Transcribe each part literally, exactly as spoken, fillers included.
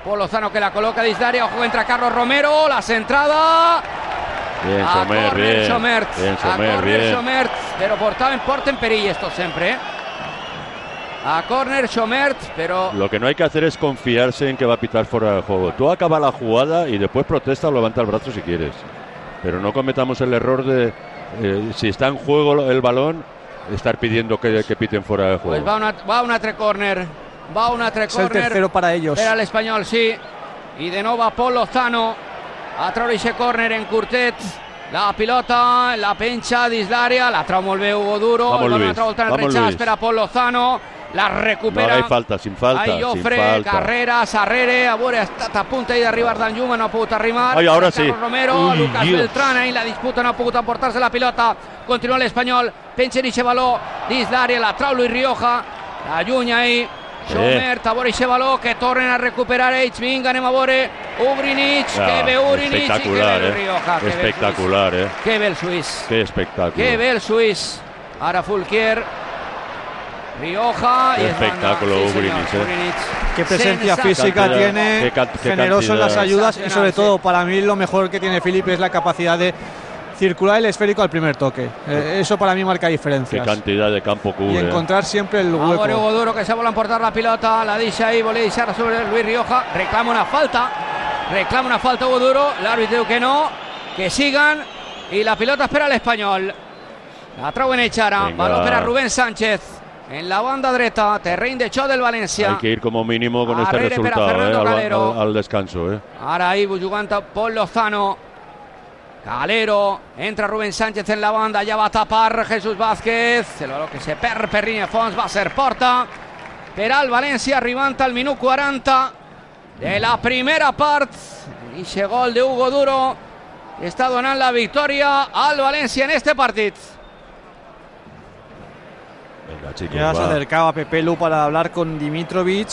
Paul Lozano que la coloca de Isdaria. Ojo, entra Carlos Romero. La centrada. Bien, a Sommer, corner bien. Somert. Bien, a Sommer, corner bien. Somert. Pero portado en porta en perill esto siempre, ¿eh? A corner Somert, pero... Lo que no hay que hacer es confiarse en que va a pitar fuera de juego. Tú acaba la jugada y después protesta o levanta el brazo si quieres. Pero no cometamos el error de, eh, si está en juego el balón, estar pidiendo que, que piten fuera de juego. Pues va una, va una tre corner. Va una tre Es el corner. tercero para ellos. Era el Espanyol, sí. Y de nuevo a Paul Lozano. A trobar corner en Curtet. La pilota, la pencha d'Islària, la trau molt bé Hugo Duro. Vamos, el balón Luis. entra voltant el Vamos, rechaç Luis. per a Paul Lozano. La No recupera. hagáis falta, sin falta, Ai, sin Jofre, falta. Carrera, Sarrere, a veure, ha estat a punt ahir d'arribar Danjuma, no ha pogut arribar. Ai, ara sí. Carlos Romero, Ui, Lucas Dios. Beltrán, ahí la disputa, no ha pogut emportar-se la pilota. Continua l'Espanyol, penja eixe baló d'Islària, la trau Luis Rioja, la llunya ahí. Somert, a veure eixe baló, que tornen a recuperar ells. Vinga, anem a veure Ugrinic, Ah, que ve Ugrinic i que espectacular, ve eh? Rioja. Que ve el Espectacular, eh. suís. Que ve el suís. Qué espectáculo. Que ve el suís. Ara Fulquier, Rioja Qué y es banda. espectáculo, Sí, señor, Ugrinic, eh. Ugrinic. Qué presencia Sensacional. física Cantidad, tiene, qué can- qué generoso en las cantidad. ayudas y sobre Sí. todo para mí lo mejor que tiene Philippe es la capacidad de circular el esférico al primer toque. Eh, eso para mí marca Qué diferencias. cantidad de campo Y cubre. eh. encontrar siempre el Ahora hueco. Hugo Duro que se vuelve a emportar la pilota, la deixa ahí, volia deixar sobre Luis Rioja, reclama una falta, reclama una falta Hugo Duro, l'àrbitre diu que no, que sigan, y la pilota espera al Espanyol. La trau en Echara, Venga. baló per a Rubén Sánchez, en la banda dreta, terreny de xoc del València. Hay que ir como mínimo con este Arrere per a resultado, eh, Fernando al, Calero. al- al descanso, eh. Ara ahí jugant a Paul Lozano. Calero, entra Rubén Sánchez en la banda, ya va a tapar Jesús Vázquez, el baló que se perd per línia de fons, va a ser porta per al València, arribant al minut quaranta de la primera part. I ese gol de Hugo Duro està donant la victòria al València en este partit. Venga, chicos, Ya se va. acercaba Pepe Lu para hablar con Dimitrovic.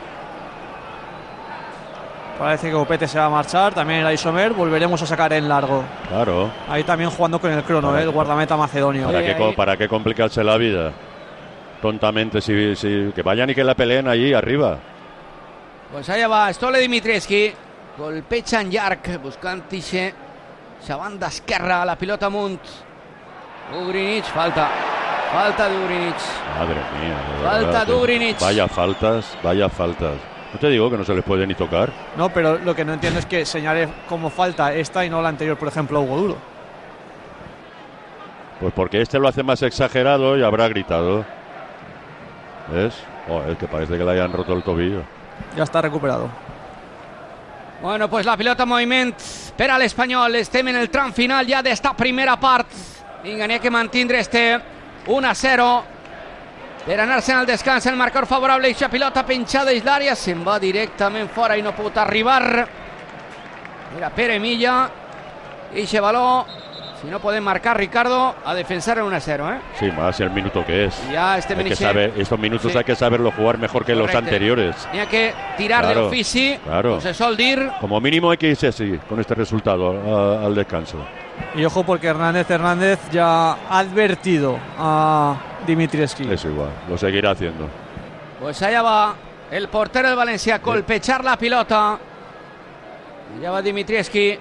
Parece que Opete se va a marchar. También el Isomer. Volveremos a sacar en largo. Claro. Ahí también jugando con el crono, Para- eh, el guardameta macedonio. ¿Para Sí, qué, co- ahí. ¿Para qué complicarse la vida? Tontamente, si, si- que vayan y que la peleen allí arriba. Pues allà va Stole Dimitrievski, golpeja en llarg, buscant ixe, esa banda esquerra, la pilota amunt. Ugrinic, falta, falta d'Ugrinic. Madre mía. de Falta verdad, de que- Ugrinic. Vaya faltas, vaya faltas. No te digo que no se les puede ni tocar. No, pero lo que no entiendo es que señale como falta esta y no la anterior, por ejemplo, a Hugo Duro. Pues porque este lo hace más exagerado y habrá gritado. ¿Ves? Oh, es que parece que le hayan roto el tobillo. Ya está recuperado. Bueno, pues la pilota en moviment per a l'Espanyol. Estem en el tram final ja d'esta primera part. Vinga, n'hi ha que mantindre este un a zero per anar-se'n al descans. El marcador favorable, eixa pilota penjada dins l'àrea, se'n va directament fora i no ha pogut arribar. Era Pere Milla. Eixe baló, si no podem marcar, Ricardo, a defensar en un a zero, eh? Sí, más el minuto que es. Ja estem Hay en que eixe... saber, estos minutos Sí. hay que saberlo jugar mejor que los Correcte. anteriores. N'hi ha que tirar Claro, d'ofici, claro. com se sol dir. Como mínimo hay que irse así, con este resultado, a- al descanso. Y ojo porque Hernández Hernández ya ha advertido a Dimitrievski. Es igual, lo seguirá haciendo. Pues allá va el portero del Valencia a colpechar la pilota. Allá va Dimitrievski.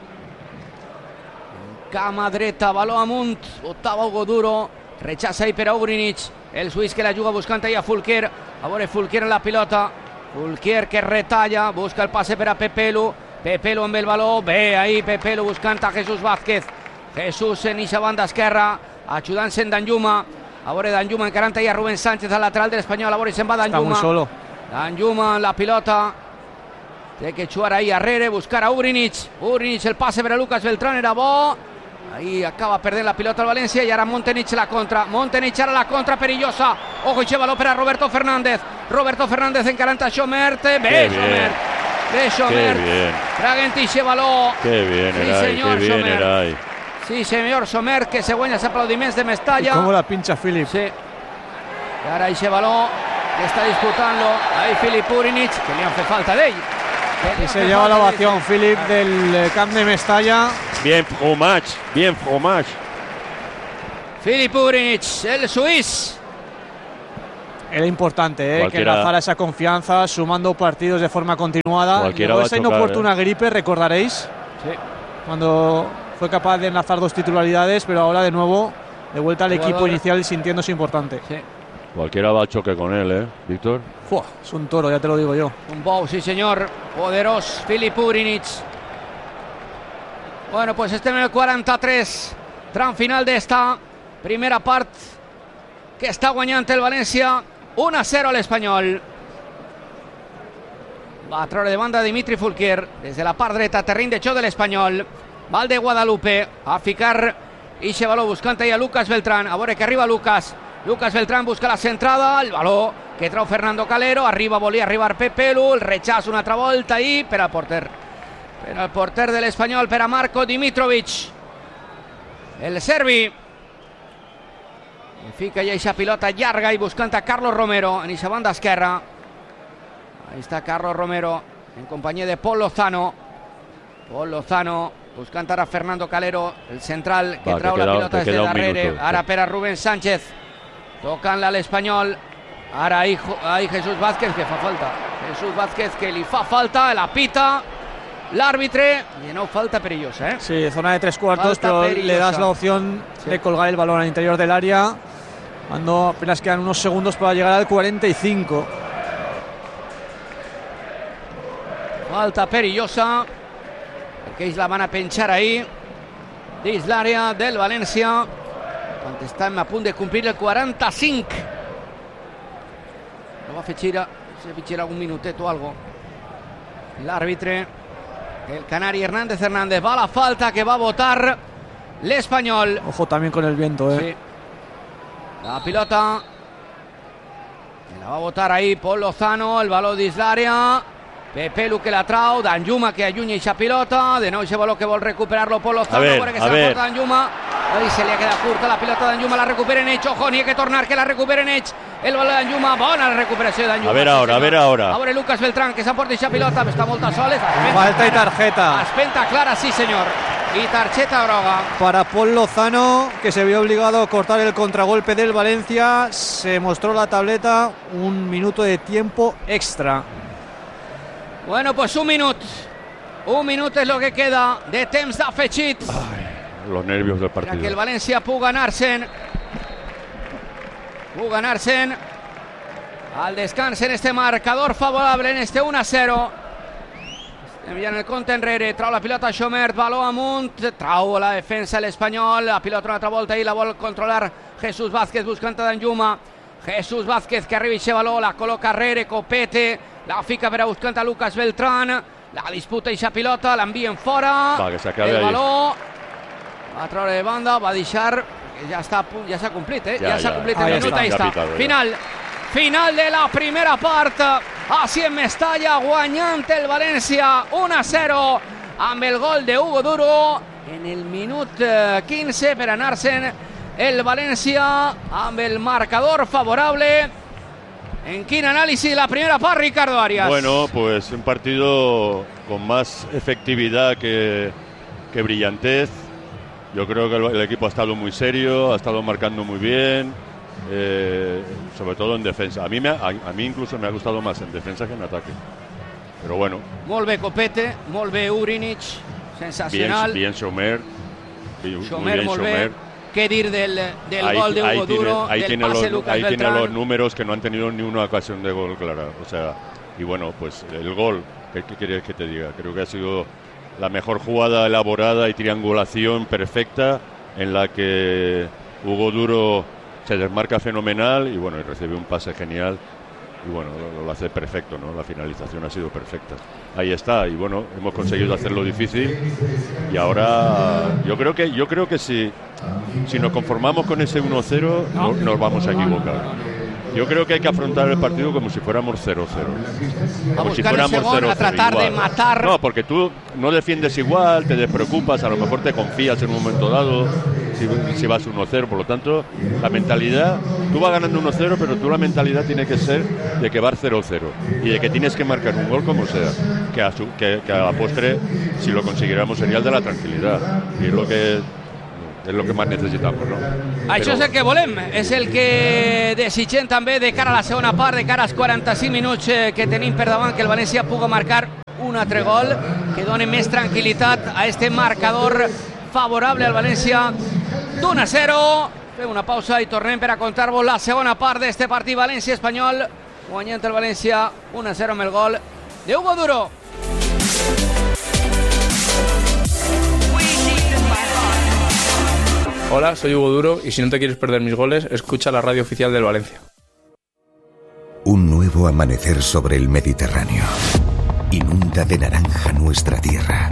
Cama dreta, baló amunt, octava Hugo Duro, rechaza ahí per a Ugrinic, el suís que la juga buscant ahí a Fulquier, a veure Fulquier en la pilota, Fulquier que retalla, busca el pase per a Pepelu, Pepelu amb el baló, bé ahí Pepelu buscant a Jesús Vázquez, Jesús en eixa banda esquerra, ajudant-se en Danjuma, a veure Danjuma encarant ahí a Rubén Sánchez al lateral del Espanyol, a veure se'n va Está muy Danjuma. solo. Danjuma en la pilota. Té que jugar ahí a Arrere, buscar a Ugrinic. Ugrinic, el pase per a Lucas Beltrán, era bo. Ahí acaba perdent la pilota al València i ara Montenich la contra. Montenich ara la contra perillosa. Ojo, i baló per a Roberto Fernández. Roberto Fernández encarant a Schomert. Bé, Qué Schomert. Bé, Qué Schomert. bien, Traguen ixe baló. qué bien, Sí, Eray, señor, qué bien, Sommer. Eray. Sí, senyor, Schomert, que se guanya els aplaudiments de ¿Y Mestalla. cómo la pincha Philip? Sí. Y ahora ese balón que está disputando ahí Filip Ugrinic, que le hace falta de él. Y se lleva la ovación Philip del eh, camp de Mestalla. Bien fromage, bien fromage. Filip Ugrinic, el suís. Era importante ¿eh? que Cualquiera- enlazara esa confianza, sumando partidos de forma continuada. Cualquiera Luego va a esa chocar, inoportuna gripe, recordaréis, Sí. cuando fue capaz de enlazar dos titularidades, pero ahora de nuevo de vuelta al Jugador. equipo inicial y sintiéndose importante. Sí. Cualquiera va a choque con él, ¿eh, Víctor? Fua, es un toro, ya te lo digo yo. Un bow, sí señor. Poderoso Filip Urinic. Bueno, pues este en el quaranta-tres. Tram final de esta primera part, que està guanyant el València un a zero a l'Espanyol. Va a treure de banda Dimitri Fulquier des de la part dreta, terreny de xoc de l'Espanyol. Val de Guadalupe a ficar ixe baló buscant ahí a Lucas Beltrán. A veure que arriba Lucas. Lucas Beltrán busca la centrada, el baló que trau Fernando Calero, arriba volia arribar Pepe Lu, el rechaç una altra volta i per al porter. Per al porter de l'Espanyol, per a Marko Dimitrovic. El serbi. I fica ja eixa pilota llarga i buscant a Carlos Romero en eixa banda esquerra. Ahí está Carlos Romero en companyia de Paul Lozano. Paul Lozano buscant ara Fernando Calero, el central que Va, trau te la queda- pilota te des de queda un darrere. minuto. Ara per a Rubén Sánchez. Tocant-la a l'Espanyol. Ara ahí, ahí Jesús Vázquez, que fa falta. Jesús Vázquez que li fa falta, la pita l'àrbitre. I no falta perillosa, ¿eh? Sí, zona de tres cuartos, Falta pero perillosa. le das la opción Sí. de colgar el balón al interior del área, cuando apenas quedan unos segundos para llegar al cuarenta y cinco. Falta perillosa, perquè ells la van a penjar ahir dins l'àrea del València quan estem a punt de complir el quaranta-cinc. No va a fer gira, se fitxera algun minutet o algo. L'àrbitre, el canari Hernández Hernández, va a la falta que va a votar l'Espanyol. Ojo también con el viento, ¿eh? Sí. La pilota que la va a botar ahí Paul Lozano, el baló dins l'àrea. Pepe Lu que la trau, Danjuma que allunya eixa pilota, de nou eixe baló que vol recuperar-lo Paul Lozano, A ver, veure que a se la ver. porta Danjuma. Ai, se li ha quedat curta la pilota Danjuma, la recuperen ells, ojo, n'hi ha que tornar, que la recuperen ells. El baló de Danjuma, bona la recuperació de Danjuma. A ver ahora, a ver ahora. A veure Lucas Beltrán, que s'emporta eixa pilota, està molt a soles. Falta y tarjeta Espenta clara, sí senyor. I targeta groga. para Paul Lozano, que se vio obligado a cortar el contragolpe del Valencia. Se mostró la tableta, un minuto de tiempo extra. Bueno, pues un minut. Un minut és el que queda de temps d'afegit Los nervios del per a que el partido. València pugui anar-se'n. Pugui anar-se'n al descans en este marcador favorable, en este un a zero. Enviant el compte enrere, trau la pilota Xomert, baló amunt, trau la defensa l'Espanyol, la pilota una altra volta i la vol controlar Jesús Vázquez buscant a Danjuma. Jesús Vázquez que arriba eixe baló, la col·loca arrere, Copete, la fica per a buscant a Lucas Beltrán, la disputa eixa pilota, l'envien fora, Va, que s'acabi el ahí. baló va treure de banda, va deixar, que ja està a punt, ja s'ha complit, eh? Ja, Ja, s'ha ja. complit Ahí el minut, està. ahí Ja està. pitado, ja. Final, final de la primera part, així en Mestalla, guanyant el València un a zero, amb el gol de Hugo Duro en el minut eh, quinze per anar-se'n el València amb el marcador favorable. En quin anàlisi de la primera part, Ricardo Arias? Bueno, pues un partido con más efectividad que, que brillantez. Yo creo que el, el equipo ha estado muy serio, ha estado marcando muy bien, eh, sobre todo en defensa. A mí, me ha- a, a mí incluso me ha gustado más en defensa que en ataque. Pero bueno, Molt bé Copete, molt bé Urinic, bien, sensacional. bien Somer, bien- muy Xomer, bien molt bé. Somer. Què dir del, del Ahí, gol de ahí Hugo tiene, Duro, ahí del tiene pase los, Lucas ahí tiene Beltrán? los números que no han tenido ni una ocasión de gol clara. O sea, y bueno, pues el gol, ¿qué, qué quieres que te diga? Creo que ha sido la mejor jugada elaborada y triangulación perfecta en la que Hugo Duro se desmarca fenomenal y bueno, y recibe un pase genial y bueno, lo, lo hace perfecto, ¿no? La finalización ha sido perfecta. Ahí está, y bueno, hemos conseguido hacerlo difícil y ahora yo creo que yo creo que si, si nos conformamos con ese uno cero no, nos vamos a equivocar. Yo creo que hay que afrontar el partido como si fuéramos cero cero. A Como si buscar el fuéramos segon, cero a cero, tratar de igual. matar. No, porque tú no defiendes igual, te despreocupas, a lo mejor te confías en un momento dado, si, si vas uno cero, por lo tanto, la mentalidad, tú vas ganando uno cero, pero tú la mentalidad tiene que ser de que vas cero cero y de que tienes que marcar un gol como sea, que a, su- que, que a la postre, si lo consiguiéramos, sería el de la tranquilidad. Y es lo que es lo que más necesitamos, ¿no? Això Però... és el que volem, és el que desitgem també de cara a la segona part, de cara als quaranta-cinc minuts que tenim per davant, que el València pugui marcar un altre gol, que doni més tranquil·litat a este marcador favorable al València d'un a zero. Fem una pausa i tornem per a contar-vos la segona part d'este partit València-Espanyol, guanyant el València un a zero amb el gol de Hugo Duro. Hola, soy Hugo Duro y si no te quieres perder mis goles, escucha la radio oficial del Valencia. Un nuevo amanecer sobre el Mediterráneo inunda de naranja nuestra tierra,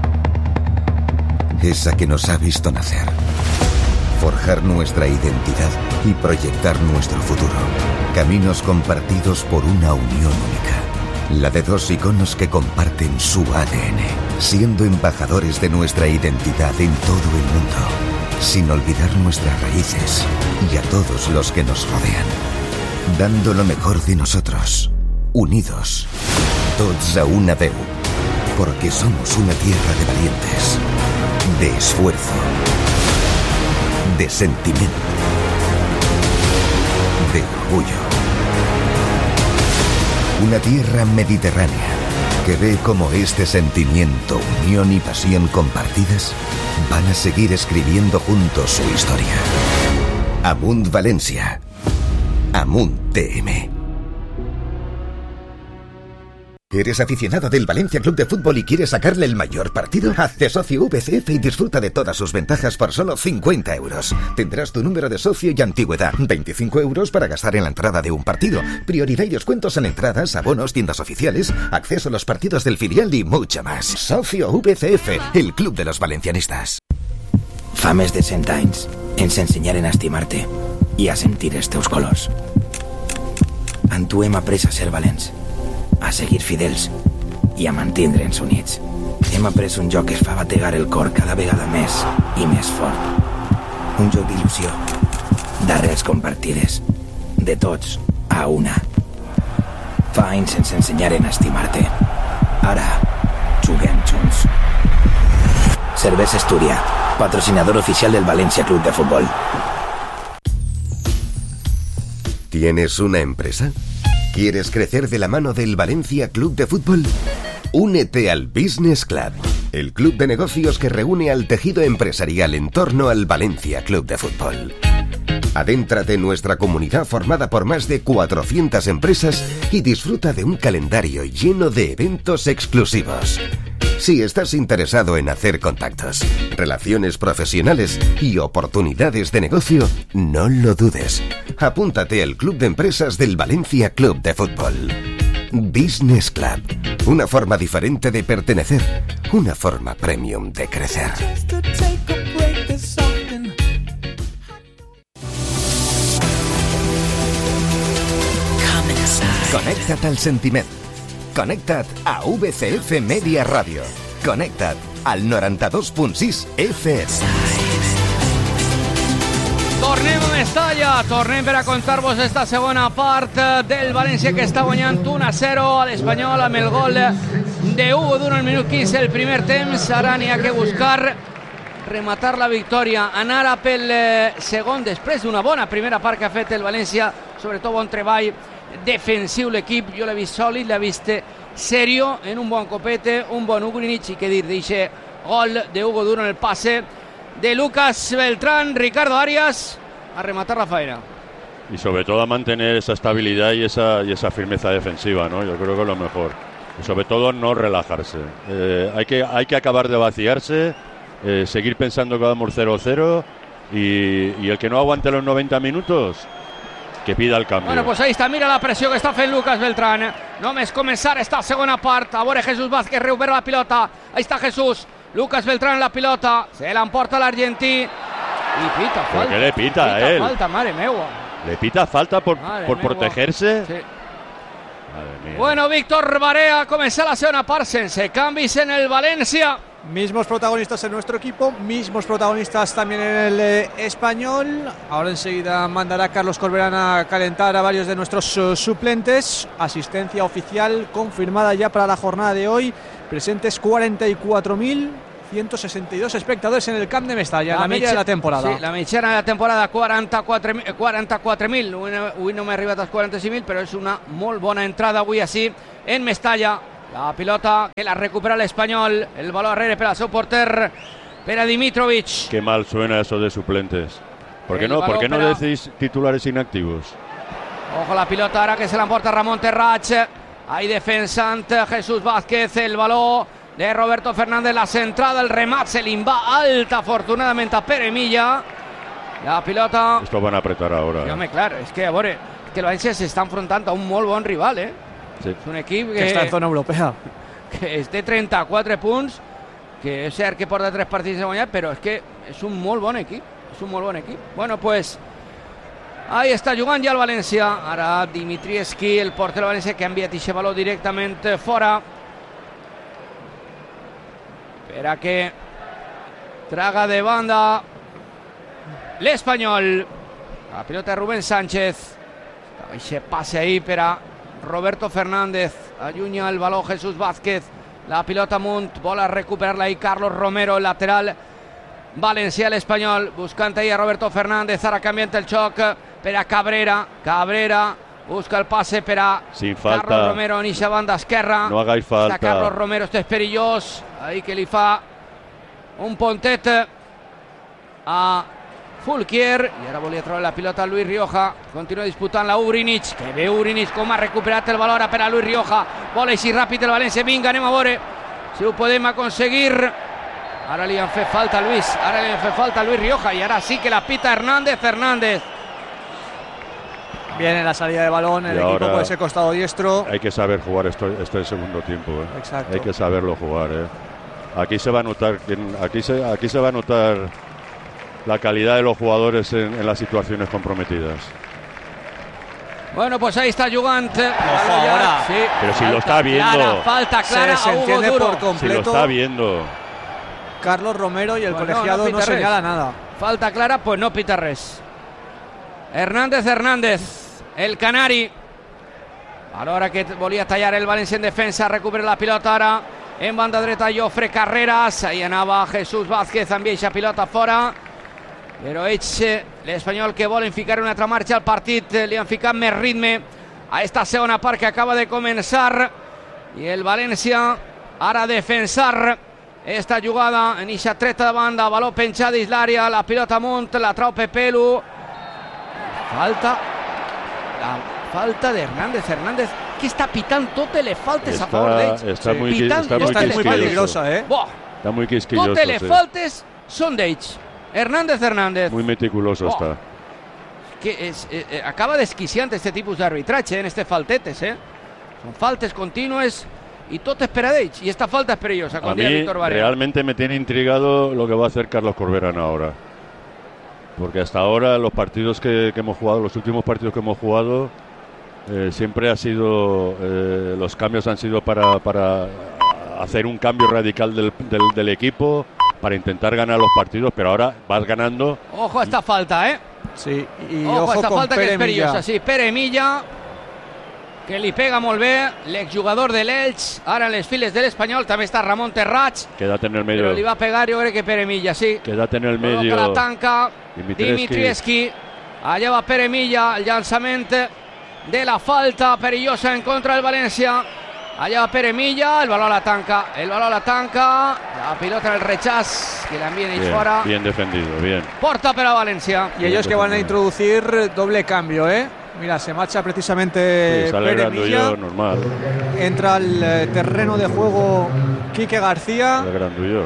esa que nos ha visto nacer, forjar nuestra identidad y proyectar nuestro futuro. Caminos compartidos por una unión única, la de dos iconos que comparten su A D N, siendo embajadores de nuestra identidad en todo el mundo, sin olvidar nuestras raíces y a todos los que nos rodean, dando lo mejor de nosotros, unidos, tots a una veu, porque somos una tierra de valientes, de esfuerzo, de sentimiento, de orgullo. Una tierra mediterránea que ve como este sentimiento, unión y pasión compartidas van a seguir escribiendo juntos su historia. Amunt Valencia. Amunt T M. ¿Eres aficionado del Valencia Club de Fútbol y quieres sacarle el mayor partido? Hazte socio V C F y disfruta de todas sus ventajas por solo cincuenta euros. Tendrás tu número de socio y antigüedad. veinticinco euros para gastar en la entrada de un partido. Prioridad y descuentos en entradas, abonos, tiendas oficiales, acceso a los partidos del filial y mucho más. Socio V C F, el club de los valencianistas. Fa més de cent anys ens ensenyaren a estimar-te i a sentir els teus colors. En tu hem après a ser valents, a seguir fidels i a mantindre'ns units. Hem après un joc que es fa bategar el cor cada vegada més i més fort. Un joc d'il·lusió, d'arrels compartides, de tots a una. Fa anys ens ensenyaren a estimar-te. Ara juguem junts. Cervesa Astúria, patrocinador oficial del Valencia Club de Fútbol. ¿Tienes una empresa? ¿Quieres crecer de la mano del Valencia Club de Fútbol? Únete al Business Club, el club de negocios que reúne al tejido empresarial en torno al Valencia Club de Fútbol. Adéntrate en nuestra comunidad formada por más de cuatrocientas empresas y disfruta de un calendario lleno de eventos exclusivos. Si estás interesado en hacer contactos, relaciones profesionales y oportunidades de negocio, no lo dudes. Apúntate al Club de Empresas del Valencia Club de Fútbol. Business Club. Una forma diferente de pertenecer. Una forma premium de crecer. Connecta't al sentiment. Connecta't a V C F Media Ràdio. Connecta't al noranta-dos punt sis F M. Tornem a Mestalla, tornem per a contar-vos esta segona part del València que està guanyant un a zero a l'Espanyol amb el gol de Hugo Duro al minut quinze del primer temps. Ara n'hi ha que buscar rematar la victòria, anar a pel segon després d'una bona primera part que ha fet el València, sobretot bon treball defensiu l'equip. Jo l'he vist sòlid, l'he vist serio, en un bon copete, un bon Ugrinic, i què dir d'eixe gol de Hugo Duro en el passe de Lucas Beltrán. Ricardo Arias a rematar la faena. Y sobre todo a mantener esa estabilidad y esa, y esa firmeza defensiva, ¿no? Yo creo que es lo mejor. Y sobre todo no relajarse. Eh, hay, que, hay que acabar de vaciarse, eh, seguir pensando que vamos cero cero y, y el que no aguante los noventa minutos, que pida el cambio. Bueno, pues ahí está, mira la pressió que està fent Lucas Beltrán. Només començar esta segona part. A veure Jesús Vázquez, recupera la pilota. Ahí está Jesús. Lucas Beltrán la pilota. Se l'emporta l'argentí. I pita falta. ¿Por qué le pita, pita a él? falta, madre meua. ¿Le pita falta por, por protegerse? Sí. Madre mía. Bueno, Víctor Barea, comenzar la segunda part sense canvis en el Valencia. Mismos protagonistas en nuestro equipo, mismos protagonistas también en el eh, Español. Ahora enseguida mandará Carlos Corberán a calentar a varios de nuestros uh, suplentes. Asistencia oficial confirmada ya para la jornada de hoy. Presentes cuarenta y cuatro mil ciento sesenta y dos espectadores en el Camp de Mestalla, la, la media mitja, de la temporada. Sí, la mitjana de la temporada, quaranta-quatre mil. Avui no m'he arribat als quaranta-cinc mil, però és una molt bona entrada avui així en Mestalla. La pilota que la recupera l'Espanyol, el baló darrere per al seu porter, per a Dimitrovic. Qué mal suena eso de suplentes. ¿Por qué no, ¿por qué no decís titulares inactivos? Ojo la pilota ara que se l'emporta Ramon Terrats. Ahí defensant Jesús Vázquez, el baló de Roberto Fernández, la centrada, el remat se li va alta afortunadamente a Pere Milla. La pilota... Esto van a apretar ahora. Sí, home, clar, és que a veure, és que el València s'està enfrontant a un molt bon rival, eh? Sí. És un equip que, que està en zona europea. Que té trenta-quatre punts, que és cert que porta tres partits de guanyar, però és que és un molt bon equip, és un molt bon equip. Bueno, pues... ahí està jugant ja el València. Ara Dimitrievski, el porter del València, que ha enviat aquest baló directament fora. Per a que traga de banda l'Espanyol. La pilota de Rubén Sánchez. Aquest passe ahí per a Roberto Fernández. Allunya el baló Jesús Vázquez. La pilota amunt, vol a recuperar-la ahí Carlos Romero, el lateral valencià, l'Espanyol, buscant ahí a Roberto Fernández. Ara canviant el xoc per a Cabrera. Cabrera busca el passe per a Sin falta. Carlos Romero en eixa banda esquerra. No hagáis falta. Está Carlos Romero, este és perillós. Ahí que li fa un pontet a Fulquier. I ara volia trobar la pilota a Luis Rioja. Continua disputant-la Ubrinic. Que ve Ubrinic com ha recuperat el valor per a Luis Rioja. Vol així ràpid el València. Vinga, anem a veure si ho podem aconseguir. Ara li han fet falta a Luis. Ara li han fet falta a Luis Rioja. Y ahora sí que la pita Hernández. Hernández. Viene la salida de balón, el y equipo por ese costado diestro. Hay que saber jugar esto, este segundo tiempo. ¿eh? Exacto. Hay que saberlo jugar. ¿eh? Aquí se va a notar, aquí se, aquí se va a notar la calidad de los jugadores en, en las situaciones comprometidas. Bueno, pues ahí está jugant. Ojo ahora. Sí. Pero si falta lo está viendo. Clara, falta clara se a Hugo Duro. Por completo. Si lo está viendo. Carlos Romero y el pues colegiado no, no, no señala nada. Falta clara, pues no pita res. Hernández Hernández. El Canari. Ahora que volia tallar el València en defensa, recupera la pilota ara en banda dreta Jofre Carreras. Ahí anava Jesús Vázquez, envia aquesta pilota fora, però ells, l'Espanyol, que volen ficar una altra marxa al partit, li han ficat més ritme a esta segona part que acaba de començar, i el València ara a defensar esta jugada en eixa treta de banda, baló penjat dins l'àrea, la pilota amunt, la trau Pepelu. Falta la falta de Hernández. Hernández que está pitant totes les faltes está, a favor d'ells. Está sí. muy, pitant, está muy, está muy peligrosa, ¿eh? Boh. Está muy quisquilloso. Totes les sí. faltes són d'ells. Hernández Hernández. Muy meticuloso oh. está. Que es, eh, acaba desquiciant este tipus d'arbitratge, en este faltetes, eh? Son faltes contínues y tot és per a d'ells. Y esta falta es perillosa. A mí realmente me tiene intrigado lo que va a hacer Carlos Corberán ahora. Porque hasta ahora los partidos que, que hemos jugado, los últimos partidos que hemos jugado, eh, siempre ha sido, eh, los cambios han sido para, para hacer un cambio radical del, del, del equipo, para intentar ganar los partidos, pero ahora vas ganando. Ojo a esta falta, ¿eh? Sí, y ojo, ojo a esta con falta Pere que és perillosa. Milla. Sí, Pere Milla, que li pega molt bé, l'exjugador de l'Elx, ara en les files de l'Espanyol, també està Ramon Terrats. Quédate en el medio. Però li va pegar, jo crec que Pere Milla, sí. Quédate en el medio. Coloca la tanca, Dimitrievski. Dimitrievski. Allà va Pere Milla, el llançament de la falta perillosa en contra del València. Allà va Pere Milla, el baló a la tanca, el baló a la tanca, la pilota en el rechaz, que la envíen ahí Bien, fuera. bien defendido, bien. Porta per a València. Y ellos que van a introducir doble cambio, ¿eh? Mira, se marcha precisamente Sí, sale Pere Grandullo, Milla. normal. Entra al eh, terreno de juego Quique García. El Grandullo.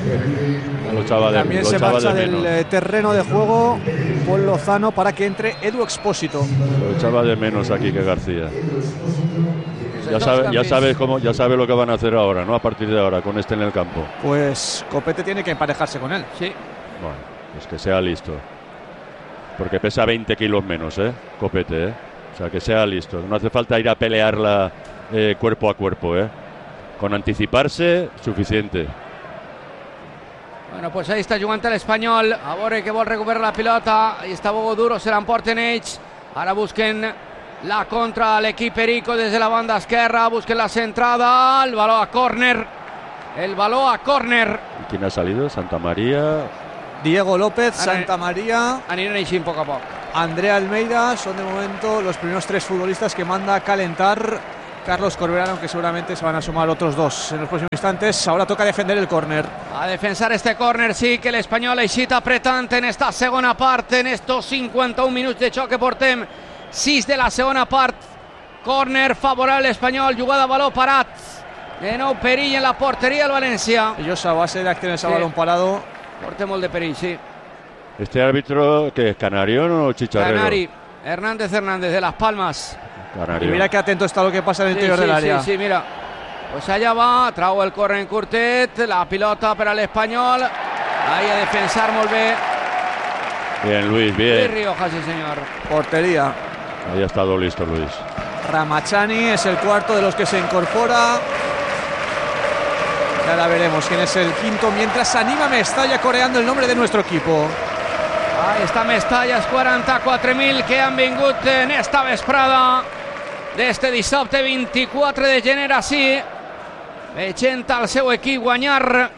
Lo echaba de, También lo se echaba marcha de del menos. eh, terreno de juego Paul Lozano para que entre Edu Expósito. Lo echaba de menos aquí que García. Ya Dos sabe, ya cambios. sabe cómo, ya sabe lo que van a hacer ahora, ¿no? A partir de ahora, con este en el campo. Pues Copete tiene que emparejarse con él. Sí. Bueno, pues que sea listo. Porque pesa veinte kilos menos, ¿eh? Copete, ¿eh? O sea, que sea listo. No hace falta ir a pelearla eh, cuerpo a cuerpo, ¿eh? Con anticiparse, suficiente. Bueno, pues ahí està jugant l'Espanyol. A veure que vol recuperar la pilota. Ahí està Bogo Duro, se l'emporten ells. Ara busquen la contra l'equip Perico des de la banda esquerra. Busquen la centrada. El baló a córner. el balón a córner. ¿Quién ha salido? Santa María. Diego López, Ara, Santa María, aniran així poc a poc. Andrea Almeida son de momento los primeros tres futbolistas que manda a calentar Carlos Corberán, aunque seguramente se van a sumar otros dos en los próximos instantes. Ahora toca defender el córner. A defensar este córner, sí, que l'Espanyol ha eixit apretant en esta segona part, en estos cinquanta-un minuts de xoc que portem, sis de la segona part. Córner favorable Espanyol, jugada a baló parat. De nou perill en la porteria del València. Ellos a base de acciones a Sí. balón parado. Porta molt de perill, sí. ¿Este árbitro que es Canarión o Chicharrero? Canari, Hernández Hernández de Las Palmas. Canario. Y mira que atento está lo que pasa en el Sí, interior sí, del área. Sí, sí, mira. Pues allá va, trau el córner en curtet, la pilota per a l'Espanyol. Ahí a defensar molt bé. Bien, Luis, Luis bien. Rioja, sí señor. Portería. Ahí ha estado listo, Luis. Ramachani es el cuarto de los que se incorpora. Ya la veremos quién es el quinto, mientras anima Mestalla coreando el nombre de nuestro equipo. Ahí està Mestalla, els quaranta-quatre mil que han vingut en esta vesprada d'este dissabte vint-i-quatre de gener així, veient el seu equip guanyar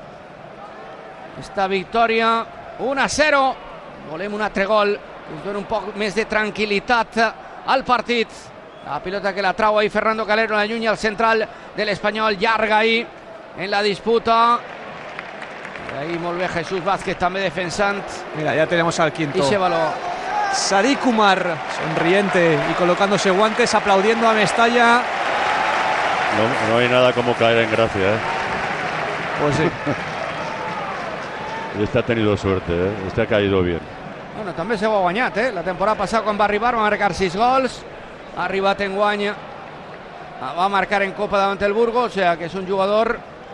esta victòria u a zero. Volem un altre gol que ens dona un poc més de tranquil·litat al partit. La pilota que la trau ahí Fernando Calero, la lluny al central de l'Espanyol, llarga ahí en la disputa. Ahí molt bé Jesús Vázquez també defensant. Mira, ya tenemos al quinto. Y se baló. Sadiq Kumar, sonriente y colocándose guantes, aplaudiendo a Mestalla. No, no hay nada como caer en gracia, ¿eh? Pues sí. Este ha tenido suerte, ¿eh? Este ha caído bien. Bueno, també s'ho ha guanyat, eh? La temporada passada quan va arribar va marcar sis gols, ha arribat en guany, va marcar en Copa davant el Burgos, o sea que és un jugador.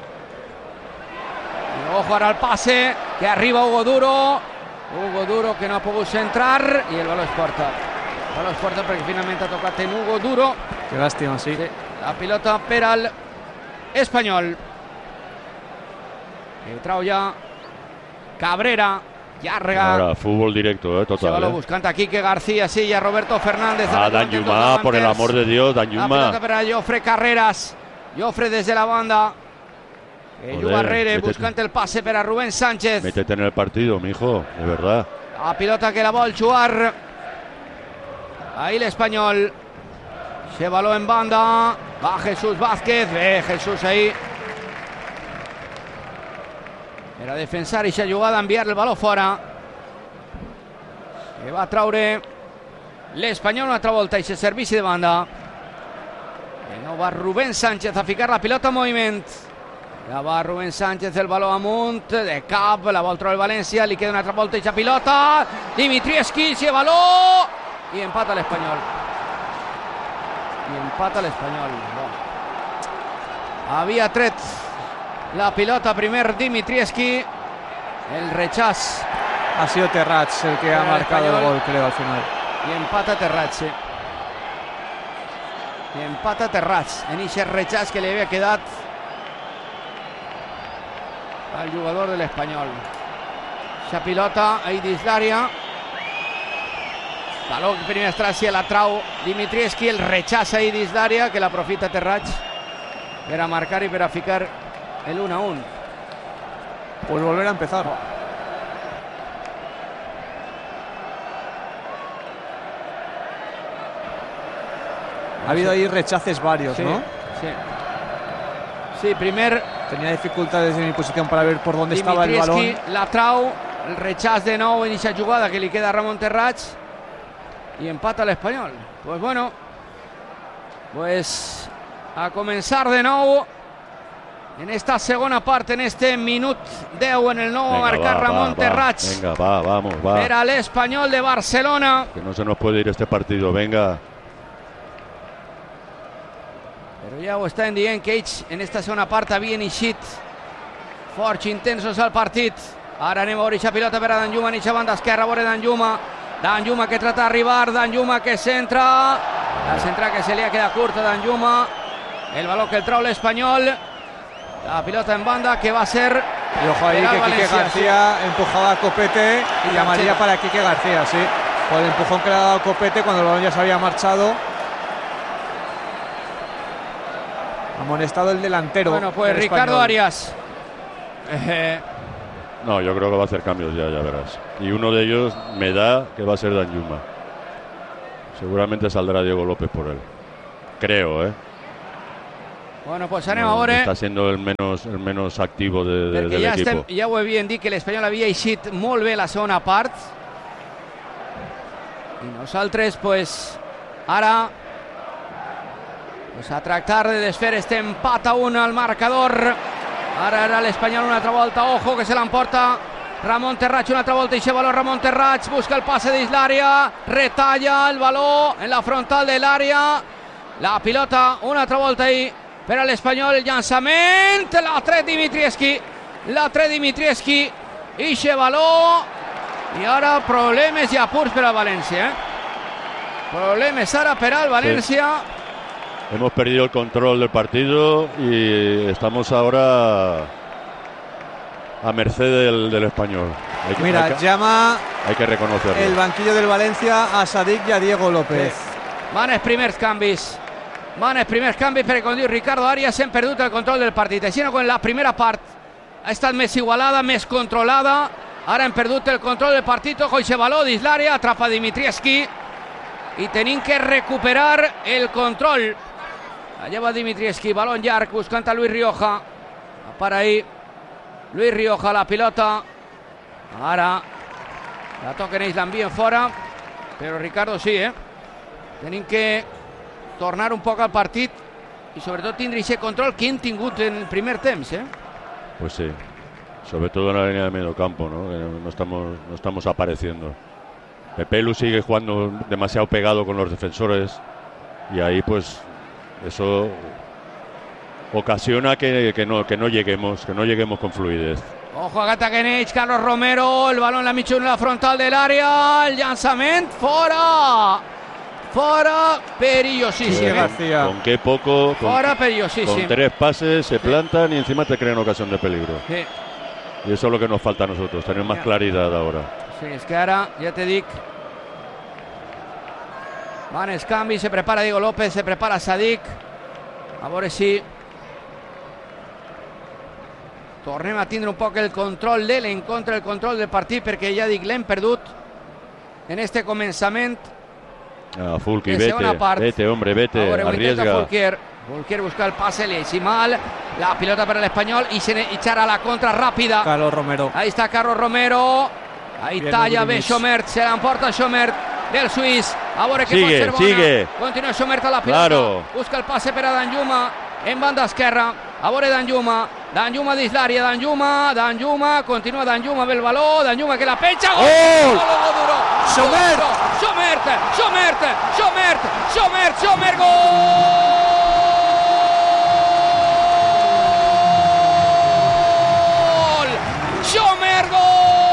Y ojo ara al pase, que arriba Hugo Duro, Hugo Duro que no ha pogut centrar i el baló es porta. El baló es porta perquè finalment ha tocat en Hugo Duro. Qué lástima, sí. Sí, la pilota per al Espanyol. Que trau ja Cabrera, llarga. Ahora, fútbol directo, ¿eh? Se Total. baló ¿eh? buscant a Quique García, sí, y a Roberto Fernández. Ah, Dan Yuma, por el amor de Dios, Dan La pelota Yuma. per a Jofre Carreras. Jofre desde la banda. Que Joder, juga Rere métete. buscant el pase per a Rubén Sánchez. Métete en el partido, mijo, de verdad. La pilota que la vol jugar. Ahí l'Espanyol. Se baló en banda. Va Jesús Vázquez. Ve Jesús ahí. Era defensar i s'ha jugada a enviar el baló fora. Que va a traure l'Espanyol una altra volta i se servici de banda. De nou va Rubén Sánchez a ficar la pilota en moviment. Ja va Rubén Sánchez, el baló amunt, de cap, la vol treure el València, li queda una altra volta i ja pilota. Dimitrievski, si baló i empata l'Espanyol. I empata l'Espanyol. Havia tret la pilota primer Dimitrievski. El rechaz. Ha sido Terrats el que ha Pero el marcado el Espanyol. gol, creo, al final. I empata Terrats. sí. I empata Terrats. En aquest rechaz que li havia quedat al jugador de l'Espanyol. Esa pilota ahí dins l'àrea. Baló que primer estràcia la trau Dimitrievski, el rechaz ahí dins l'àrea que l'aprofita Terrats per a marcar i per a ficar el uno a uno. Pues volver a empezar. Ha habido ahí rechaces varios, Sí, ¿no? sí. Sí, primer Tenía dificultades en mi posición para ver por dónde estaba el Dimitrievski, balón. la trau, el rechaz de nou en esa jugada que li queda a Ramon Terrats y empata l'Espanyol. Pues bueno, pues a comenzar de nou en esta segona part, en este minut deu en el nou a Venga, marcar va, Ramon va, va. Terrats. Venga, va, vamos, va. Era l'Espanyol de Barcelona. Que no se nos puede ir este partido, venga. Però ja ho estan dient que ells en esta segona part havien eixit forts, intensos al partit. Ara anem a veure aquesta pilota per a Danjuma en aquesta banda esquerra, a veure Danjuma. Danjuma que trata d'arribar, Danjuma que centra. La centra que se li ha quedat curta Danjuma. El baló que el trau l'Espanyol. La pilota en banda que va a ser... Y ojo ahí Era que Quique Valencia, García empujaba a Copete y Y llamaría García. para Quique García, sí. Por el empujón que le ha dado Copete cuando el balón ya se había marchado. Ha Amonestado el delantero. Bueno, pues Ricardo español. Arias. Eh, No, yo creo que va a hacer cambios ya, ya verás. Y uno de ellos me da que va a ser Danjuma. Seguramente saldrá Diego López por él. Creo, ¿eh? bueno, pues anem a No, veure, está siendo el menos, el menos activo de, de, perquè del ja, equipo. estem, ja ho havíem dit que l'Espanyol havia eixit molt bé la segona part. I nosaltres, pues, ara pues, a tractar de desfer este empat a un al marcador. Ara era l'Espanyol una altra volta, ojo que se l'emporta Ramon Terrats una altra volta i se valor Ramon Terrats, busca el passe dins l'àrea, retalla el valor en la frontal de l'àrea, la pilota una altra volta ahí per a l'Espanyol, el llançament, l'ha tret Dimitrievski, l'ha tret Dimitrievski, ixe valor, i ara problemes i apurs per al València, eh? Problemes ara per al València. Sí. Hemos perdido el control del partido y estamos ahora a merced del, del Español. Hay que, Mira, hay que, llama hay que reconocerlo. el banquillo del Valencia a Sadik y a Diego López. Van els primers canvis. Van els primers canvis perquè, com diu Ricardo Arias, hem perdut el control del partit. Així com en la primera part ha estat més igualada, més controlada. Ara hem perdut el control del partit. Ojo, ixe valor dins l'àrea, atrapa Dimitrievski. I tenim que recuperar el control. Allà va Dimitrievski, balón llarg, buscant a Luis Rioja. Para ahí Luis Rioja, la pilota. Ara la toquen ells, l'envien fora. Però Ricardo sí, eh? Tenim que tornar un poc al partit i sobretot tindre aquest control que hem tingut en el primer temps, eh? Pues sí, sobre todo en la línea de medio campo, ¿no? No estamos, no estamos apareciendo. Pepelu sigue jugando demasiado pegado con los defensores y ahí pues eso ocasiona que, que, no, que no lleguemos, que no lleguemos con fluidez. Ojo, agata Genech, Carlos Romero, el balón en la mitja en la frontal del área, el llançament, fora, fora, perillosíssim. Sí, con qué poco, con, Fora, perillosíssim. con tres pases se plantan y encima te crean ocasión de peligro. Sí. Y eso es lo que nos falta a nosotros, tener más claridad ahora. Sí, és que ara, ja te dic, van els canvis, se prepara Diego López, se prepara Sadik, a veure si tornem a tindre un poc el control de l'encontre, el control del partit, perquè ja dic, l'hem perdut en este començament. Ah, Fulqui, En vete, segona part. vete, hombre, vete, A veure, ho intenta arriesga. Fulquier. Fulquier busca el pase, le hizo mal, la pilota para el Espanyol y se echará la contra rápida. Carlos Romero. Ahí está Carlos Romero. Ahí Bien, talla bé Mobilinis. Schomert, se l'emporta Schomert del suís. A veure què Sigue, pot ser bona. sigue. Continua Schomert a la pilota. Claro. Busca el pase per a Danjuma en banda esquerra. A veure Danjuma. Danjuma dins l'àrea, Danjuma, Danjuma, continua Danjuma amb el valor, Danjuma que la penja. Gol! Gol! Gol, gol duro. Schomert. Gol duro. Schomert, Schomert, Schomert, Schomert, Schomert, gol! Schomert, gol!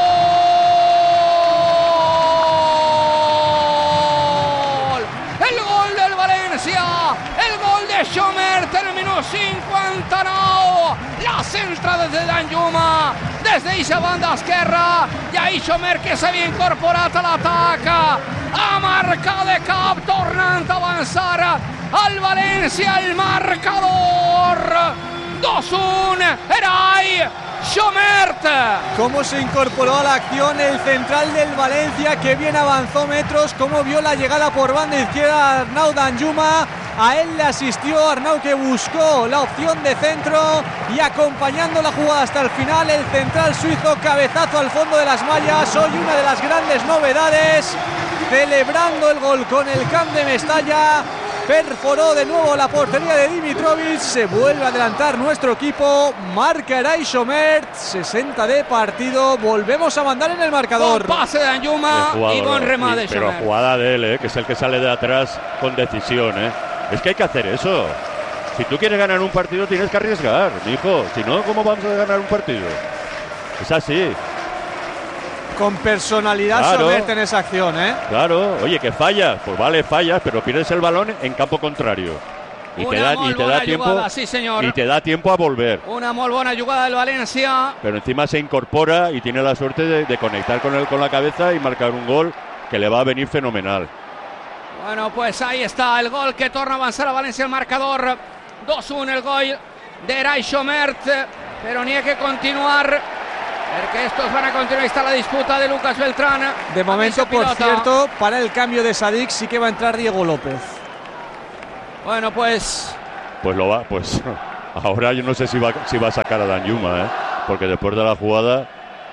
El gol del València, el gol de Schomert en el minut cinquanta-nou, la centra des de Danjuma, des d'eixa banda esquerra, i ahí Schomert que s'havia incorporat a l'atac, a marcar de cap, tornant a avançar al València, el marcador, dos uno, era ahí Schomert. Cómo se incorporó a la acción el central del Valencia, que bien avanzó metros, cómo vio la llegada por banda izquierda Arnau Danjuma. A él le asistió Arnau, que buscó la opción de centro y acompañando la jugada hasta el final el central suizo, cabezazo al fondo de las mallas. Hoy una de las grandes novedades, celebrando el gol con el Camp de Mestalla. Perforó de nuevo la portería de Dimitrovic, se vuelve a adelantar nuestro equipo, marca Eray Schomert, sesenta de partido, volvemos a mandar en el marcador. Bon pase de Danjuma Jugador, y bon remate de sí, pero Schomert. jugada de él, ¿eh? Que es el que sale de atrás con decisión, ¿eh? Es que hay que hacer eso. Si tú quieres ganar un partido tienes que arriesgar, hijo. Si no, ¿cómo vamos a ganar un partido? Es así. Con personalidad Claro. Schomert en esa acción, ¿eh? Claro, oye, que fallas, pues vale, fallas, pero pierdes el balón en campo contrario. Y te Una da, y molt te da bona tiempo jugada, sí, senyor. y te da tiempo a volver. Una molt bona jugada del València. Pero encima se incorpora y tiene la suerte de, de conectar con él con la cabeza y marcar un gol que le va a venir fenomenal. Bueno, pues ahí está el gol que torna a avançar a València el marcador. dos uno el gol de Rai Xomert, però n'hi ha que continuar perquè estos van a continuar. Ahí está la disputa de Lucas Beltrán. De momento, por cierto, para el cambio de Sadik sí que va a entrar Diego López. Bueno, pues pues lo va, pues ahora yo no sé si va, si va a sacar a Danjuma, ¿eh? Porque después de la jugada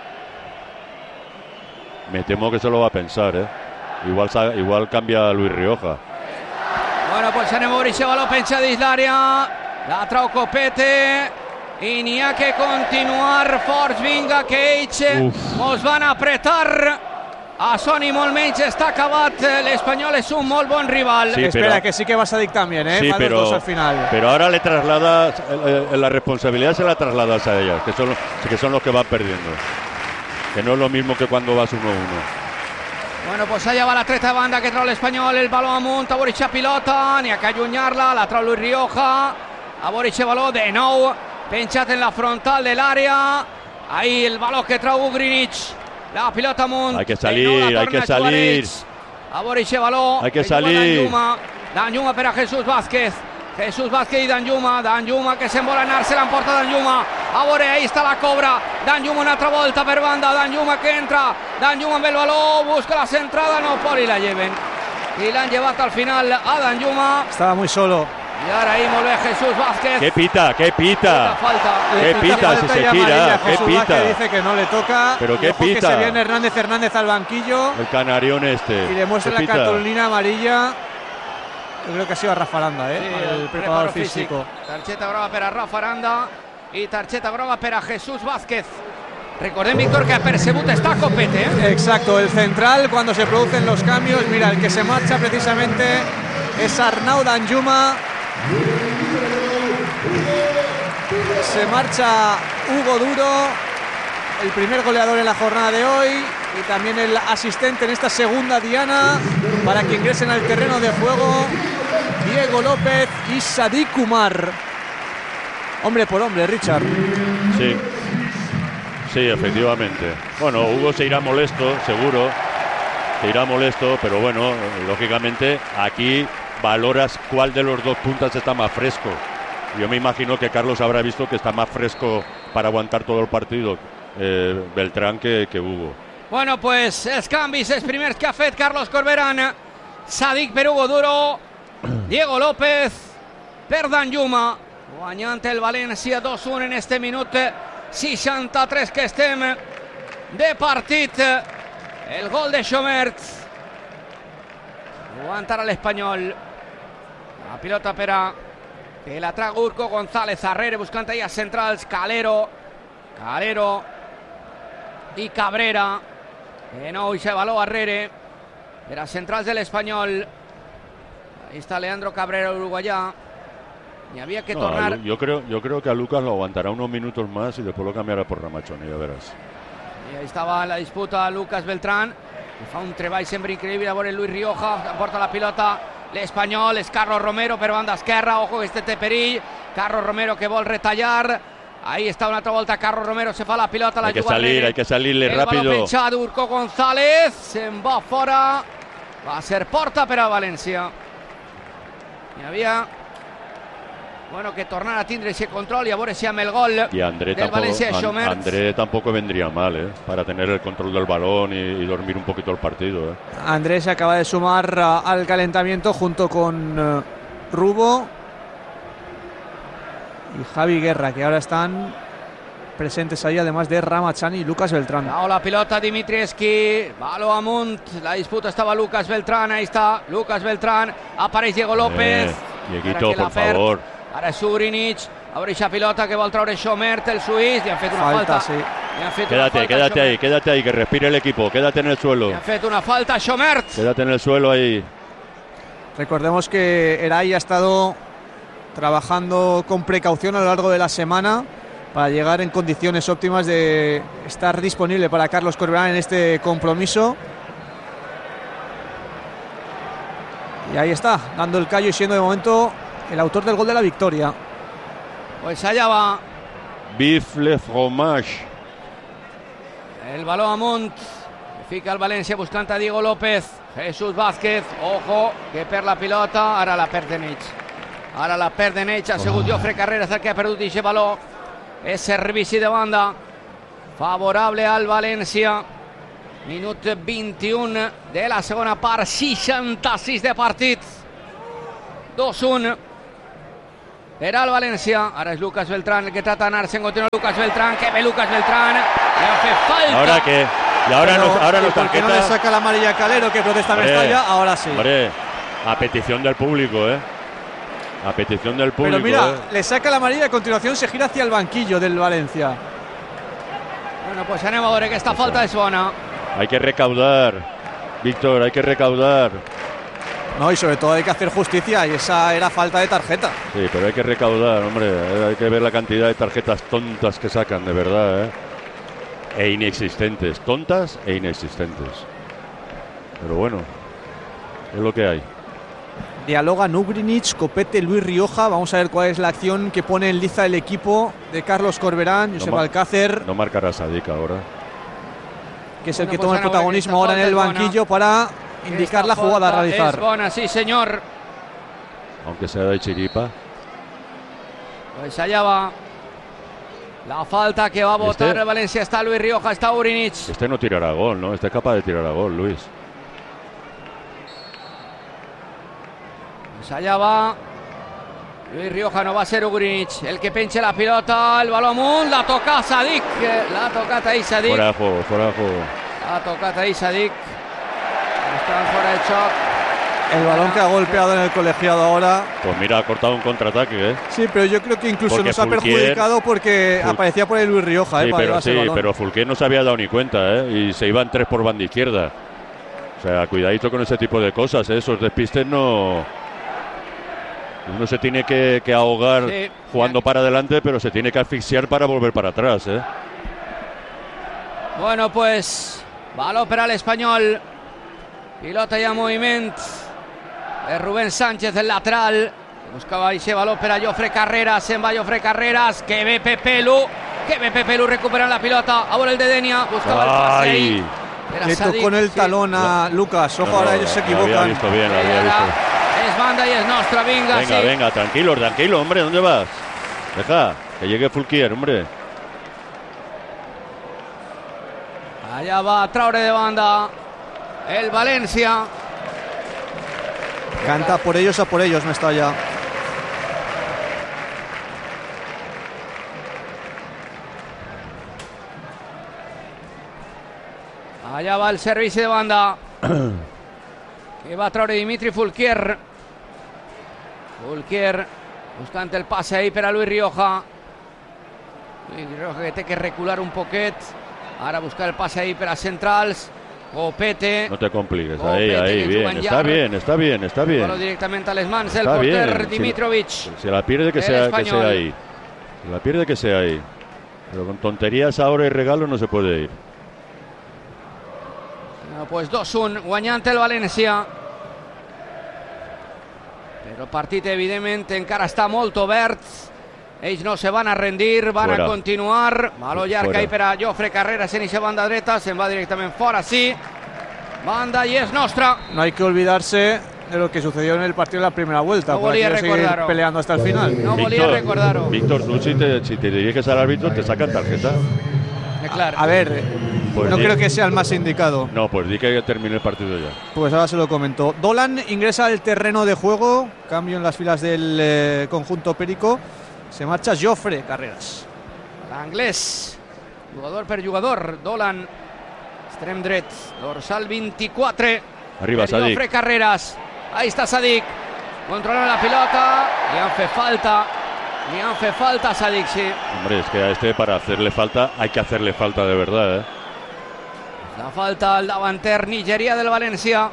me temo que se lo va a pensar, ¿eh? Igual, igual cambia a Luis Rioja. Bueno, pues anem a obrir això, baló penja dins l'àrea, la trau Copete i n'hi ha que continuar forts. Vinga, que ells Uf. mos van apretar a Sony molt menys, està acabat. L'Espanyol és un molt bon rival. Sí, espera, pero, que sí que va Sadik también, ¿eh? Sí, pero, dos al final. Pero ahora le traslada, eh, la responsabilidad se la trasladas a ellas, que son, que son los que van perdiendo. Que no es lo mismo que cuando vas uno a uno. Bueno, pues allà va la treta de banda que trau l'Espanyol, el baló amunt, a Boric a pilota, n'hi ha que allunyar-la, la trau Luis Rioja, a Boric el baló de nou, penjat en la frontal de l'àrea, ahí el baló que trau Ugrinic, la pilota amunt, hay que salir, hay que salir, a Boric el baló, hay que salir, Danjuma, Danjuma per a Jesús Vázquez, Jesús Vázquez i Danjuma, Danjuma que se'n vol anar, se l'emporta Danjuma, a veure, ahí està la cobra, Danjuma una altra volta per banda, Danjuma que entra, Danjuma amb el baló, busca la centrada, no por i la lleven, i l'han llevat al final a Danjuma. Estaba muy solo. Y ahora ahí molt bé Jesús Vázquez. ¿Qué pita? ¿Qué pita? Falta. ¿Qué pita? Falta si se tira, ¿qué Jesús pita? Vázquez dice que no le toca. ¿Pero qué pita? Que se viene Hernández Hernández al banquillo. El canarión este. Y le muestra la cartulina amarilla. Yo creo que ha sido a Rafa Aranda, ¿eh? Sí, el, el preparador físico. físico. Targeta groga per a Rafa Aranda i targeta groga per a Jesús Vázquez. Recordem, Víctor, que percebut està Copete, ¿eh? Exacto, el central cuando se producen los cambios. Mira, el que se marcha precisamente es Arnau Danjuma. Se marcha Hugo Duro, el primer goleador en la jornada de hoy y también el asistente en esta segunda diana para que ingresen al terreno de juego Diego López y Sadik Umar. Hombre por hombre, Richard. Sí, sí, efectivamente. Bueno, Hugo se irá molesto, seguro. Se irá molesto, pero bueno, lógicamente aquí valoras cuál de los dos puntas está más fresco. Yo me imagino que Carlos habrá visto que está más fresco para aguantar todo el partido eh, Beltrán que, que Hugo. Bueno, pues els canvis, els primers que ha fet Carlos Corberán. Sadik per Hugo Duro, Diego López per Danjuma, guanyant el València dos uno en este minut seixanta-tres que estem de partit. El gol de Xomert, aguantarà l'Espanyol, la pilota per a que la traga Urco González Arrere, buscant allà centrals, Calero, Calero i Cabrera. De nou se baló Arrere per a centrals de l'Espanyol. Ahí está Leandro Cabrera, uruguayá. Y había que no, tornar. Yo creo, yo creo que a Lucas lo aguantará unos minutos más y después lo cambiará por Ramachoni, ya verás. Y ahí estaba la disputa Lucas Beltrán, que fa un treball sempre increïble. A veure Luis Rioja, porta la pilota l'Espanyol, és Carlos Romero per banda esquerra, ojo que este té perill. Carlos Romero que vol retallar. Ahí está una altra volta Carlos Romero, se fa la pilota, la hay que salir, hay que salirle el rápido. El baló penjat d'Urco González, se'n va fora, va a ser porta per a València. Hi havia, bueno, que tornar a tindre ese control y a veure si amb el gol y André del tampoco, València An Xomert. André tampoco vendría mal, ¿eh? Para tener el control del balón y, y dormir un poquito el partido, ¿eh? Andrés se acaba de sumar uh, al calentamiento junto con uh, Rubo y Javi Guerra, que ahora están presentes ahí, además de Ramachani y Lucas Beltrán. Now la pilota Dimitrievski, baló amunt, la disputa estaba Lucas Beltrán, ahí está Lucas Beltrán, apareix Diego López. Eh, Dieguito, por favor. Ara és Ugrinic, a veure aquesta pilota que vol traure Xomert, el suís, li han fet una falta. falta. Sí. Li han fet quédate, una falta, quédate Xomert. ahí, quédate ahí, que respire el equipo, quédate en el suelo. Li han fet una falta a Xomert. Quédate en el suelo ahí. Recordemos que Eray ha estado trabajando con precaución a lo largo de la semana para llegar en condiciones óptimas de estar disponible para Carlos Corberán en este compromiso. Y ahí está, dando el callo y siendo de momento el autor del gol de la victoria. Pues allá va. Vive le fromage. El balón amunt. Fica el València buscant a Diego López. Jesús Vázquez, ojo, que perd la pilota, ara la perd de mig. Ara la perden ells, ha sigut oh. Jofre Carreras el que ha perdut aquest valor. És servici de banda favorable al València. Minut vint-i-un de la segona part, seixanta-sis de partit. dos un per al València. Ara és Lucas Beltrán el que trata d'anar-se'n. Continua Lucas Beltrán, que ve Lucas Beltrán. Le hace falta. ¿Ahora qué? Y ahora Pero, nos, ahora nos ¿por qué no le saca la amarilla Calero, que protesta Mestalla? Ahora sí. Hombre, a petición del público, ¿eh? A petición del público. Pero mira, ¿eh? le saca la amarilla y a continuación se gira hacia el banquillo del Valencia. Bueno, pues anem a veure que esta falta és bona. Hay que recaudar, Víctor, hay que recaudar. No, y sobre todo hay que hacer justicia, y esa era falta de tarjeta. Sí, pero hay que recaudar, hombre. Hay que ver la cantidad de tarjetas tontas que sacan, de verdad, ¿eh? E inexistentes, tontas e inexistentes. Pero bueno, es lo que hay. Dialogan Ugrinic, Copete, Luis Rioja. Vamos a ver cuál es la acción que pone en liza el equipo de Carlos Corberán, Josep no Alcácer. No marcará Sadik ahora. Que es el bueno, que pues toma el protagonismo ahora en el banquillo para indicar la jugada a realizar. Es buena, sí señor. Aunque sea de chiripa. Pues allá va la falta que va a votar este, el Valencia. Está Luis Rioja, está Ugrinic. Este no tirará gol, ¿no? Este es capaz de tirar a gol, Luis. Pues allá va Luis Rioja, no va a ser Ugrinic el que pinche la pilota, el balón amunt, la toca Sadik, la tocat ahí Sadik. Fuera de juego, fuera de juego. La tocat ahí Sadik. Están fuera de choc. El balón que ha golpeado en el colegiado ahora. Pues mira, ha cortado un contraataque, ¿eh? Sí, pero yo creo que incluso porque nos ha Fulquier, perjudicado porque Ful aparecía por el Luis Rioja. Sí, eh, para pero, sí, el balón. pero Fulquier no se había dado ni cuenta, ¿eh? Y se iban tres por banda izquierda. O sea, cuidadito con ese tipo de cosas, ¿eh? Esos despistes no... Uno se tiene que, que ahogar sí, jugando bien para adelante, pero se tiene que asfixiar para volver para atrás, ¿eh? Bueno, pues baló per a l'Espanyol. Pilota ja en moviment. És Rubén Sánchez, el lateral. Buscava aquest baló per a Jofre Carreras. Se'n va Jofre Carreras. Que ve Pepelu. Que ve Pepelu recuperant la pilota. A veure el de Denia. Buscava el pase ahí. Le tocó en el talón a sí. Lucas. Ojo, no, ahora ellos se equivocan. Había visto bien, había visto. Es banda y es nuestra, venga. Venga, sí. venga, tranquilo, tranquilo, hombre, ¿dónde vas? Deja, que llegue Fulquier, hombre. Allá va a traure de banda el Valencia. Canta por ellos a por ellos, Mestalla. Allá va el servicio de banda. Que va a traure Dimitri Fulquier. Fulquier buscant el passe ahí per a Luis Rioja. Luis Rioja que té que recular un poquet. Ara buscar el passe ahí per a centrals. Copete. No te compliques, Copete, ahí, ahí, bien. Está bien, está bien, está bien. Bueno, directamente a les mans del porter bien. Dimitrovic. Si, si la pierde que sea, que sea ahí. Si la pierde que sea ahí. Pero con tonterías ahora y regalo no se puede ir. No, pues dos un, guanyant el València. Però el partit, evidentment, encara està molt obert. Ells no se van a rendir, van fuera a continuar. Baló llarg ahí per a Jofre Carreras en esa banda dreta. Se'n va directament fora, sí. Banda i és nostra. No hay que olvidarse de lo que sucedió en el partido de la primera vuelta. No volia recordar-ho. Peleando hasta el final. No volia recordar-ho. Víctor, tú si te, si te diriges al árbitro te sacan tarjeta. Claro. A, a ver, pues no di, creo que sea el más indicado. No, pues di que termine el partido ya. Pues ahora se lo comento. Dolan ingresa al terreno de juego. Cambio en las filas del eh, conjunto Perico. Se marcha Jofre Carreras. L'anglès, jugador per jugador. Dolan, extrem dret, dorsal vint-i-quatre. Arriba Sadik. Jofre Carreras. Ahí está Sadik. Controla la pilota. Li han fet falta. Li han fet falta a Sadik, sí. Hombre, es que a este para hacerle falta hay que hacerle falta de verdad, ¿eh? La falta al davanter Nigeria del València.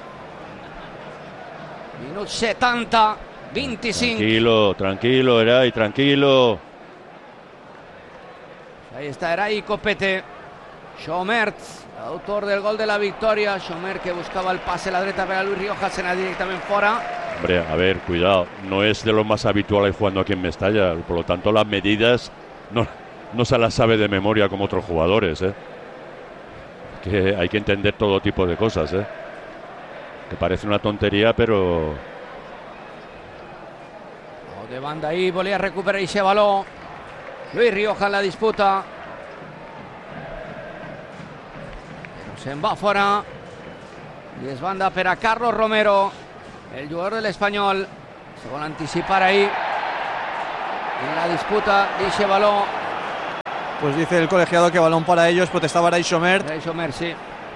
Minut setanta, vint-i-cinc. Tranquilo, tranquilo, Eray, tranquilo. Ahí está Eray Copete. Xomert, autor del gol de la victoria. Xomert que buscaba el pase a la dreta per a Luis Rioja, se n'ha directament fora. Hombre, a ver, cuidado, no es de lo más habitual jugando aquí en Mestalla, por lo tanto las medidas no, no se las sabe de memoria como otros jugadores, ¿eh? Que hay que entender todo tipo de cosas, ¿eh? Que parece una tontería, pero de banda ahí, volia recuperar ese baló. Luis Rioja en la disputa. Però se'n va fora. I es banda per a Carlos Romero, el jugador del Espanyol. Se vol anticipar ahí en la disputa de ese baló. Pues dice el colegiado que balón para ellos, protestaba Ray Somert. Ray Somert, sí.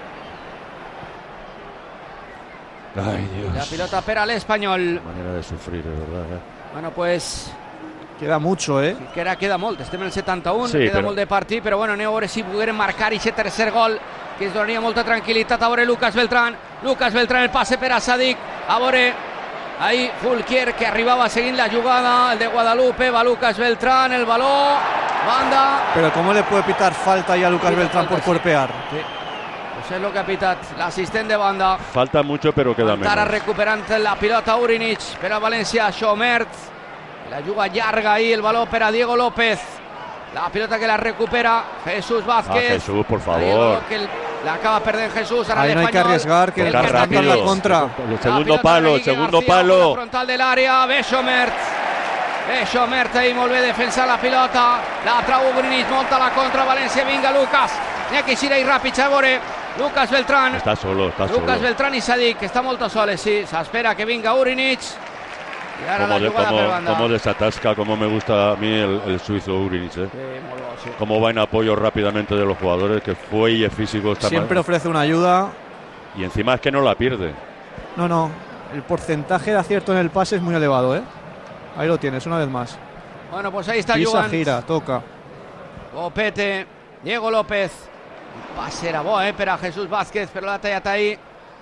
Ay, Dios. La pilota per a l'Espanyol. Manera de sufrir, de verdad. Eh? Bueno, pues... Queda mucho, eh? Sí, queda, queda molt. Estem en el setanta-un, sí, queda però... molt de partit, però bueno, anem a veure si pogueren marcar aquest tercer gol, que ens donaria molta tranquil·litat. A veure Lucas Beltrán. Lucas Beltrán, el passe per a Sadik. A veure... Ahí Fulquier, que arribaba seguint la jugada, el de Guadalupe, va Lucas Beltrán, el balón, banda. Pero ¿cómo le puede pitar falta ya a Lucas Beltrán por cuerpear? Sí. Pues es lo que ha pitat l'assistent de banda. Falta mucho, pero queda menos. Ara recuperant la pilota Urinich, per a València, Somert. La juga llarga ahí, el balón per a Diego López. La pilota que la recupera Jesús Vázquez. Ah, Jesús, por favor. La acaba perdent Jesús. Ahora ahí no hay que arriesgar, que el que rápido la contra. El segundo palo, el segundo palo. Frontal del área, ve Somert. Ve Somert ahí, molt bé defensar la pilota. La trau Urinich, monta la contra València, vinga Lucas. N'hi ha que eixir ahí ràpid, a veure. Lucas Beltrán. Está solo, está Lucas solo. Beltrán y Sadik, que está molto soles, sí. S'espera que vinga Urinich. Y ahora como, la de, jugada como, per banda. como desatasca, como me gusta a mí el, el suizo Urinich, ¿eh? Sí, molt bo, sí. Cómo va en apoyo rápidamente de los jugadores, que fuelle físico está Siempre mal. ofrece una ayuda. Y encima es que no la pierde. No, no. El porcentaje de acierto en el pase es muy elevado, ¿eh? Ahí lo tienes, una vez más. Bueno, pues ahí está Pisa, jugant. gira, toca. Copete, Diego López. Pase era bo, eh, per a Jesús Vázquez, però l'ha tallat ahí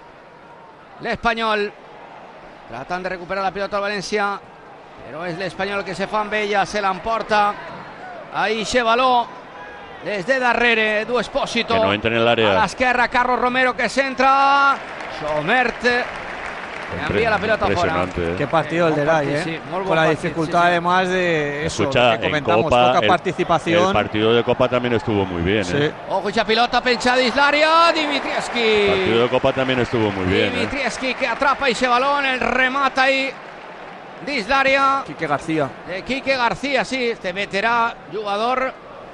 l'Espanyol. Tratant de recuperar la pilota al València, però és l'Espanyol que se fa amb ella, se l'emporta. Ahí xe baló, des de darrere, Edu Espósito. Que no entre en el área. A l'esquerra, Carlos Romero que centra. Somert. Envía la pelota fuera. Impresionante, ¿eh? Qué partido el de Lai, ¿eh? Sí, muy buen Con la partido, dificultad sí, sí. además de eso, Escucha, que en comentamos, Copa, poca el, participación. el partido de Copa también estuvo muy bien, Sí. ¿eh? Ojo, esa pilota penchada de Islaria, Dimitrieski. El partido de Copa también estuvo muy bien, ¿eh? Dimitrieski que atrapa ese balón, el remata ahí de Islaria. Quique García. De Quique García, sí, este veterà jugador.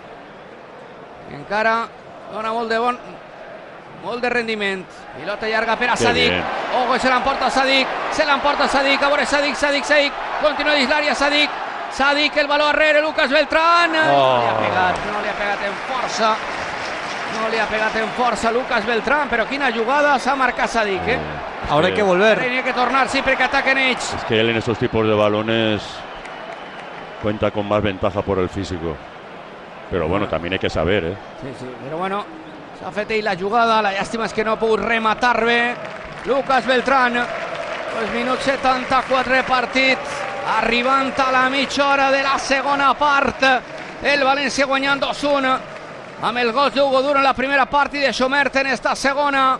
Encara dona molt de bon, molt de rendiment. Pilota llarga per a Qué Sadik. bien. Ojo, se l'emporta Sadik. Se l'emporta Sadik. A veure Sadik, Sadik, Sadik. Continua d'Islaria, Sadik. Sadik, el baló arrere, Lucas Beltrán. Oh. No li ha pegat, no li ha pegat en força. No li ha pegat en força Lucas Beltrán, però quina jugada s'ha marcat Sadik, eh? Ahora hay que volver. Tiene que tornar, sí, perquè ataquen ells. Es que él en esos tipos de balones cuenta con más ventaja por el físico. Pero bueno, también hay que saber, ¿eh? Sí, sí, però bueno, s'ha fet ell la jugada, la llàstima és que no ha pogut rematar bé Lucas Beltrán. Pues minut setanta-quatre de partit, arribant a la mitja hora de la segona part, el València guanyant dos a un amb el gol d'Hugo Duro en la primera part i de Somert en esta segona,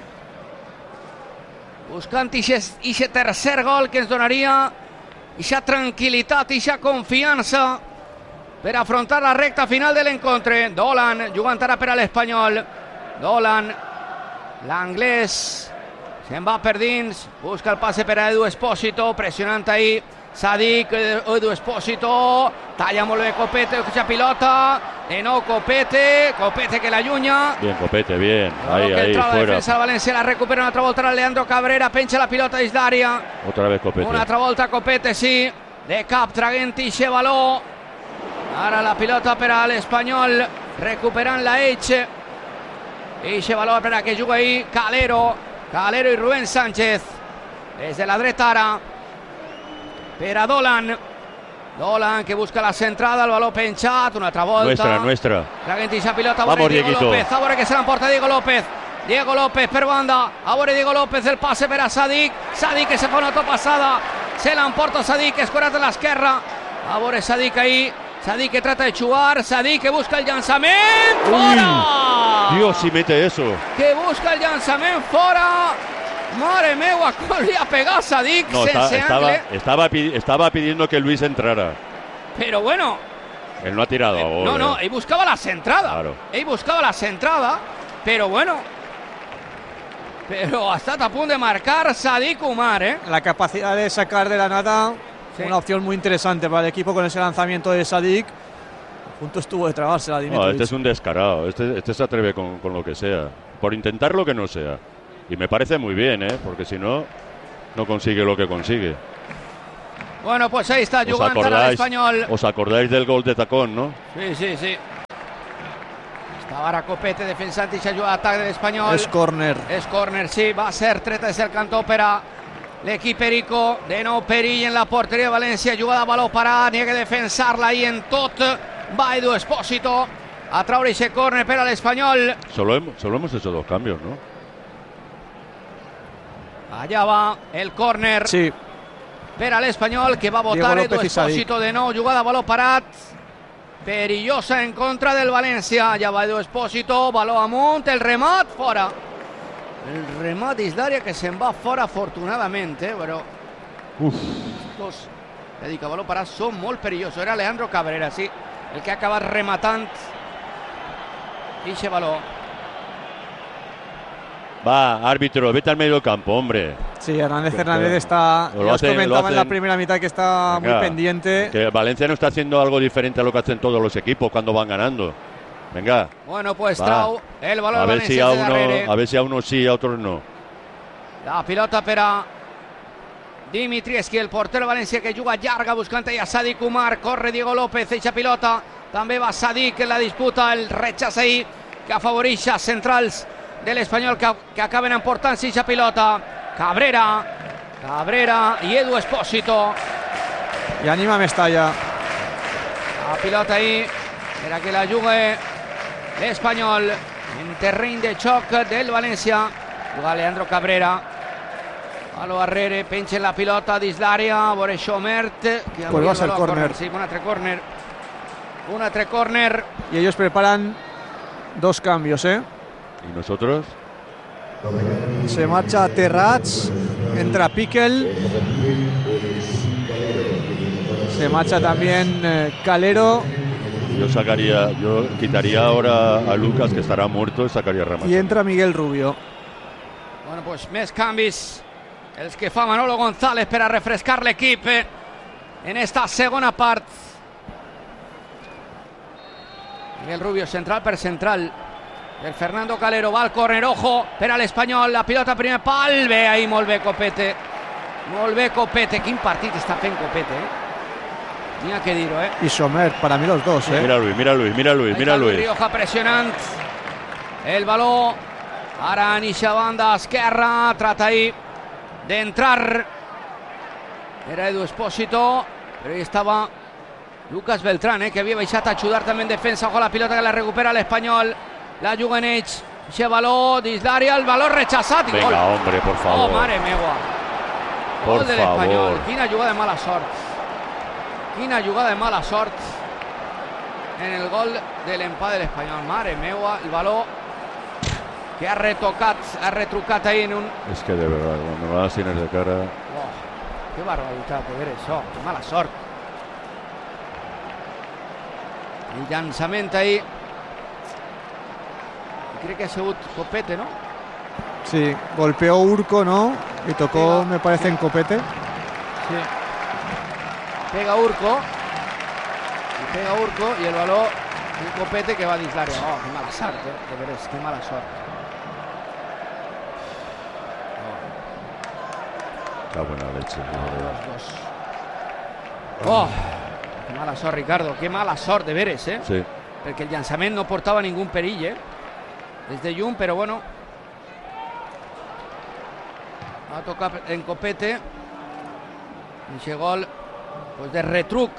buscant ixe tercer gol que ens donaria ixa tranquil·litat, ixa confiança per afrontar la recta final de l'encontre. Dolan jugant ara per a l'Espanyol. Dolan, l'anglès, se'n va per dins, busca el passe per a Edu Espósito, pressionant ahí Sadik, Edu Espósito, talla molt bé Copete, aquesta pilota, de nou Copete, Copete que l'allunya. Bien, Copete, bien. Ahí, que ahí, entra la fuera. defensa del València, la recupera una altra volta Leandro Cabrera, penja la pilota dins d'àrea. Otra vez Copete. Una altra volta Copete, sí, de cap traguent ixe baló. Ara la pilota per a l'Espanyol, recuperant la Elche. Ixe baló per a que juga ahí Calero, Calero i Rubén Sánchez. Des de la dreta ara, per a Dolan. Dolan que busca la centrada, el baló penjat, una altra volta. Nuestra, nuestra. Traguent ixa pilota, a Vamos, veure Diego Dieguito. López, a veure que se l'emporta Diego López. Diego López per banda, a veure Diego López, el passe per a Sadik. Sadik que se fa una topassada, se l'emporta Sadik, escorat a l'esquerra. A veure Sadik ahí, Sadik que trata de jugar, Sadik que busca el llançament, fora! Dios, si mete eso. Que busca el llançament fora. Mare meua, com li ha pegat Sadik No, está- sense estaba, angle. estaba, pi- estaba pidiendo que Luis entrara. Però bueno, Él no ha tirado ahora. no, no, ell buscava la centrada. Claro. Ell buscava la centrada, però bueno, però ha estat a punt de marcar Sadik Umar, eh? La capacidad de sacar de la nada Sí. Una opción muy interesante para el equipo con ese lanzamiento de Sadik. A punto estuvo de trabarse la Dimitrovic. No, este es un descarado. Este, este se atreve con, con lo que sea. Por intentar lo que no sea. Y me parece muy bien, ¿eh? Porque si no, no consigue lo que consigue. Bueno, pues ahí está ¿Os jugando al acordáis, Español. os acordáis del gol de tacón, no? Sí, sí, sí. Stava ara Copete, defensante, ci ajuda l'atac de l'Espanyol. Es córner. És córner, sí, va a ser treta des del cantó per a l'equip perico. De nou perill en la porteria de València, jugada a baló parat, n'hi ha que defensar-la ahí en tot. Va Edu Espósito a traure ese córner per a l'Espanyol. Solo, hemos, solo hemos hecho dos cambios, ¿no? Allà va el córner Sí. per a l'Espanyol, que va a Diego votar Edu López y Sadik. Espósito de nou, jugada a baló parat. Perillosa en contra del València. Ja va Edu Espósito, baló amunt, el remat fora. El remat d'Islària que se'n va fora afortunadament, eh? Però Uf. estos, ja dic, a baló parat són molt perillosos. Era Leandro Cabrera, sí, el que ha acabat rematant ixe baló. Va, árbitro, vete al medio del campo, hombre. Sí, Hernández Pero, Hernández pero, está. lo Ya os hacen- comentaba lo en la hacen- primera mitad que está Venga, muy pendiente. Que Valencia no está haciendo algo diferente a lo que hacen todos los equipos cuando van ganando. Venga, Bueno, pues Va. Trau, el baló a del ver si València a de darrere. uno, a ver si a unos sí, a otros no. La pilota per a Dimitrievski, el portero València, que juga llarga buscant a Sadik Umar. Corre Diego López, eixa pilota. També va Sadik en la disputa, el rechaç ahí que afavoreix a centrals de l'Espanyol que, que acaben emportant-se eixa pilota. Cabrera, Cabrera i Edu Espósito. Y anima Mestalla. La pilota ahí per a que la jugui l'Espanyol en terreny de xoc del València. Juga Leandro Cabrera. Palo darrere, penja la pilota dins l'àrea, a veure Schomert. Que Pues va a ser baló a córner. Sí, un altre córner. Un altre córner. Y ellos preparan dos cambios, ¿eh? ¿Y nosotros? Se marcha Terrats, entra Piquel. Se marcha también eh, Calero Yo sacaría, yo quitaría ahora a Lucas, que estará muerto, y sacaría a Ramas. y entra Miguel Rubio. Bueno, pues més canvis els que fa Manolo González per a refrescar l'equip en esta segona part. Miguel Rubio, central per central. El Fernando Calero va al córner, ojo, per a l'Espanyol, la pilota primer pal, bé, ahí molt bé Copete. Molt bé Copete, quin partit està fent Copete, eh? N'hi ha que dir-ho, eh? Y Somer, para mí los dos, ¿eh? Mira Luis, mira Luis, mira Luis, Ahí mira está Luis Luis. Rioja pressionant el baló. Ara en eixa banda esquerra, trata ahí d'entrar. Era Edu Espósito, però ahí estava Lucas Beltrán, eh, que havia baixat a ajudar també en defensa. Ojo la pilota que la recupera l'Espanyol. La juga en ells. Eixe baló dins l'àrea, el baló rechaçat i gol. Venga, hombre, por Oh, favor. mare meua. Por Gol de l'Espanyol. favor. Quina jugada de mala sort. Quina jugada de mala sort en el gol de l'empat de l'Espanyol. Mare meua, el baló que ha retocat, ha retrucat ahí en un... Es que de verdad, cuando no las tienes de cara. Oh, que barbaritat de ver això, que mala sort. El llançament ahí. Crec que ha sigut Copete, ¿no? Sí, golpeó Urco, ¿no? Y tocó, Pega. me parece, en Copete. Sí. Pega Urco. Y pega Urco y el balón un Copete que va dins l'àrea. Oh, que mala sort, eh? De veres, que mala sort. La buena leche. Dos, dos. Oh, que mala sort, Ricardo. Que mala sort, de veres, eh? Sí. Perquè el llançament no portava ningú perill, eh? Des de llum, però bueno. Va tocar en Copete. Eixe gol pues de retruc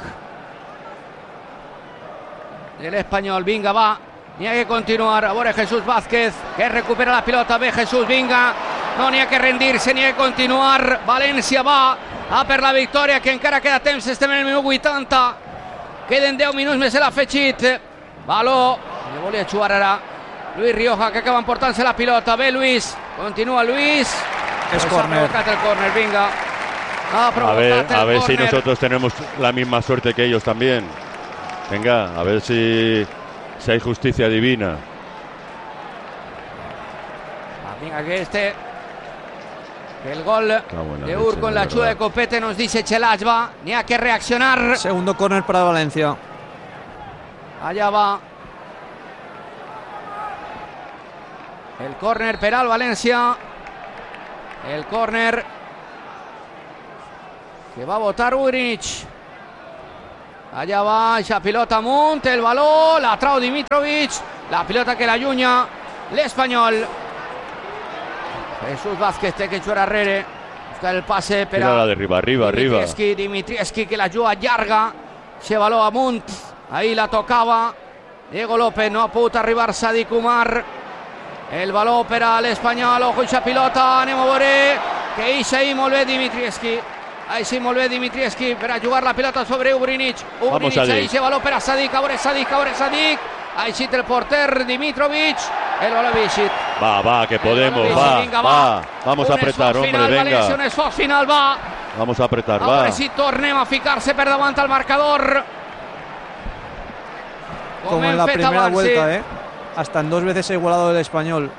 de l'Espanyol. Vinga, va. N'hi ha que continuar. A veure Jesús Vázquez, que recupera la pilota. Bé, Jesús, vinga. No n'hi ha que rendir-se, n'hi ha que continuar. València va a per la victòria, que encara queda temps. Estem en el minut vuitanta. Queden deu minuts més de l'afegit. Baló. Le volia jugar ara Luis Rioja, que acaba emportant-se la pilota. Bé, Luis. Continua Luis. Es Pues ha córner. provocat el córner, vinga. Ha A provocat ver, el a ver si córner. nosotros tenemos la misma suerte que ellos también. Venga, a ver si, si hay justicia divina. Ah, vinga, que este El gol de Urco en la chuda de Copete, nos dice Chelachva. Ni a que reaccionar. Segundo córner para Valencia. Allá va. El córner per al Valencia. El córner que va a votar Uric. Allá va esa pilota amunt, el balón, la trau Dimitrovic, la pilota que la allunya l'Espanyol. Jesús Vázquez té que jugar arrere, buscar el passe per a arriba, arriba, Dimitrievski, Dimitrievski que la juga llarga, se baló amunt, ahí la tocava Diego López, no ha pogut arribar Sadik Umar. El baló per a l'Espanyol, ojo ixa pilota, anem a veure que ixa ahí molt bé Dimitrievski. Ahí sí, molt bé Dimitrievski per a jugar la pilota sobre Ubrinic. Ubrinic, ahí se baló per a Sadik, a veure Sadik, a veure Sadik. Ahí sí el porter Dimitrovic. El baló Vicit. Va, va, que podemos, va, vinga, va. Vamos a apretar, hombre, final, venga. València, un esforç final, va. Vamos a apretar, a va. A veure si tornem a ficar-se per davant al marcador. Como en la primera vuelta, ¿eh? Hasta en dos veces ha igualado el Español.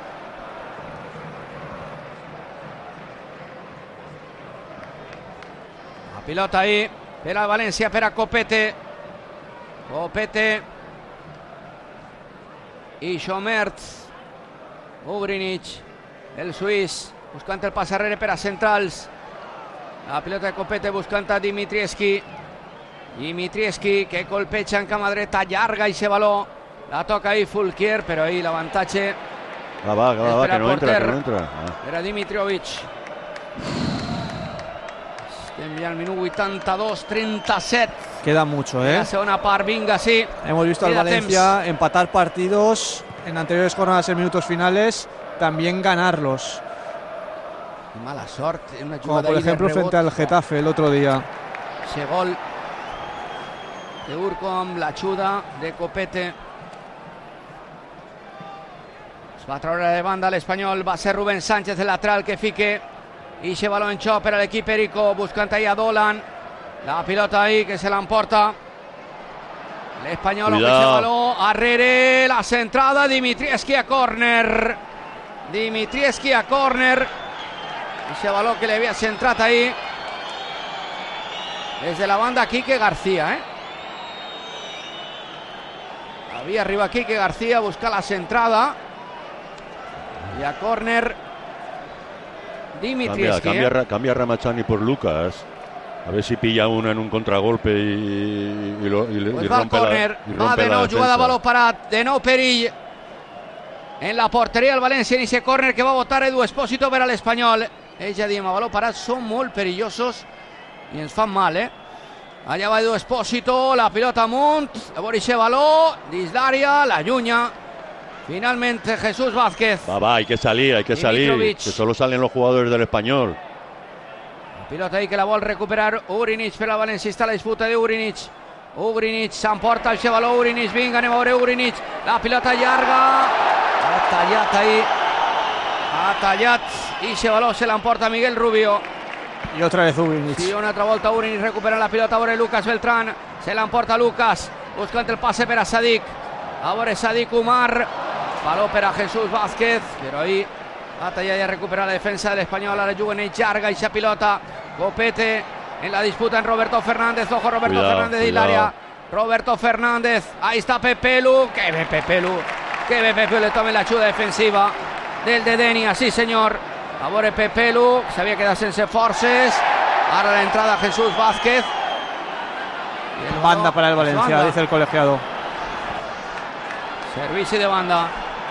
La pilota ahí, per al València, per a Copete. Copete. I Schomertz. Ubrinic, el suís, buscant el pas arrere per a centrals. La pilota de Copete buscant a Dimitrievski. Dimitrievski que colpeja en cama dreta, llarga i se baló. La toca ahí Fulquier, però ahí l'avantatge. Va, va, va, va, que no entra, que no entra. Ah. Era Dimitrovic. Estem ja al minut vuitanta-dos trenta-set. Queda mucho, ¿eh? La segona part, vinga, sí. Hemos visto al Valencia temps. empatar partidos en anteriores jornadas en minutos finales, también ganarlos. Qué mala suerte. Una Como por ejemplo frente al Getafe el otro día. Ese gol de Urco amb la xuda de Copete. Es va treure de banda l'Espanyol, va ser Rubén Sánchez el lateral que fique i se baló en xoc per a l'equip Perico, buscant ahí a Dolan. La pilota ahí que se l'emporta l'Espanyol, que se baló arrere, la centrada, Dimitrievski a córner. Dimitrievski a córner. Ese baló que le había centrat ahí desde la banda Quique García, ¿eh? Había arriba Quique García, busca la centrada y a córner Dimitrievski. Cambia, cambia, ¿eh? cambia Ramachani por Lucas. A ver si pilla una en un contragolpe y, y, lo, y, pues y va rompe al córner, la, va de nou jugada defensa. baló parat, de nou perill en la porteria del València en ese córner que va a votar Edu Espósito per a l'Espanyol. Ells ja diem, a baló parat són molt perillosos i ens fan mal, eh? Allà va Edu Espósito, la pilota amunt, a veure ese baló, dins d'àrea, la llunya. Finalmente Jesús Vázquez. Va, va, hay que salir, hay que salir, que solo salen los jugadores del Español. Pilota ahí que la vol recuperar Ubrinic per al València, està la disputa de Ubrinic. Ubrinic s'emporta el baló, Ubrinic, vinga, anem a veure Ubrinic, la pilota llarga, ha tallat ahí, ha tallat, i se baló se l'emporta Miguel Rubio. Y otra vez Ubrinic. Sí, una altra volta Ubrinic recupera la pilota, a veure Lucas Beltrán, se l'emporta Lucas, buscant el passe per a Sadik, a veure Sadik Umar, baló per a Jesús Vázquez, però ahí ha tallat i ha recuperat la defensa de l'Espanyol, ara juguen ells llarga ixa pilota. Copete en la disputa en Roberto Fernández, ojo Roberto cuidado, Fernández y Hilaria. Roberto Fernández, ahí está Pepelu, que ve Pepelu, que ve Pepelu, le toma la ayuda defensiva del de Denia, sí señor. A veure Pepelu, s'havia quedat sense forces, ara la entrada Jesús Vázquez. Banda para el Valencia, banda. Dice el colegiado. Servici de banda.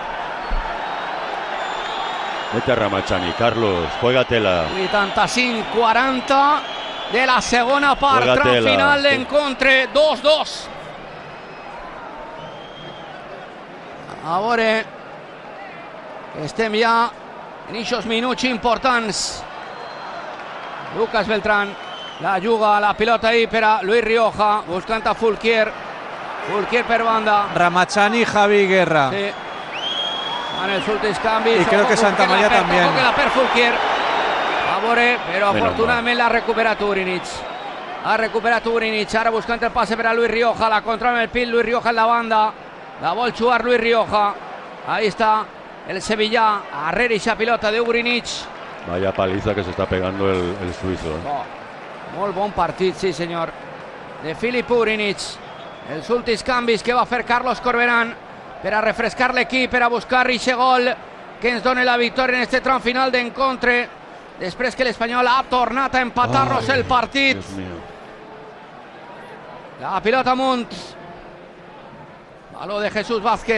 Vete a Ramachani, Carlos, juégatela. vuitanta-cinc quaranta de la segona part, tram final d'encontre, dos dos. A veure, estem ja en aquests minuts importants. Lucas Beltrán la juga, la pilota ahí per a Luis Rioja, buscant a Fulquier. Fulquier per banda. Ramachani, Javi Guerra. Sí. En els últims canvis. Y creo que Santa María per, también. Queda per Fulquier. A veure, però Menos afortunadament l'ha recuperat Ubrinic. Ha recuperat Ubrinic, ara buscant el passe per a Luis Rioja, la controla el pit, Luis Rioja en la banda. La vol jugar Luis Rioja. Ahí está el sevillà, arrere ixa pilota de Ubrinic. Vaya paliza que se està pegando el, el suïsso. Eh? Oh, molt bon partit, sí senyor, de Filip Urinic. Els últims canvis que va fer Carlos Corberán per a refrescar l'equip, per a buscar Richegol, que ens dona la victòria en este tram final d'encontre, després que l'Espanyol ha tornat a empatar-nos el partit. La pilota amunt, baló de Jesús Vázquez.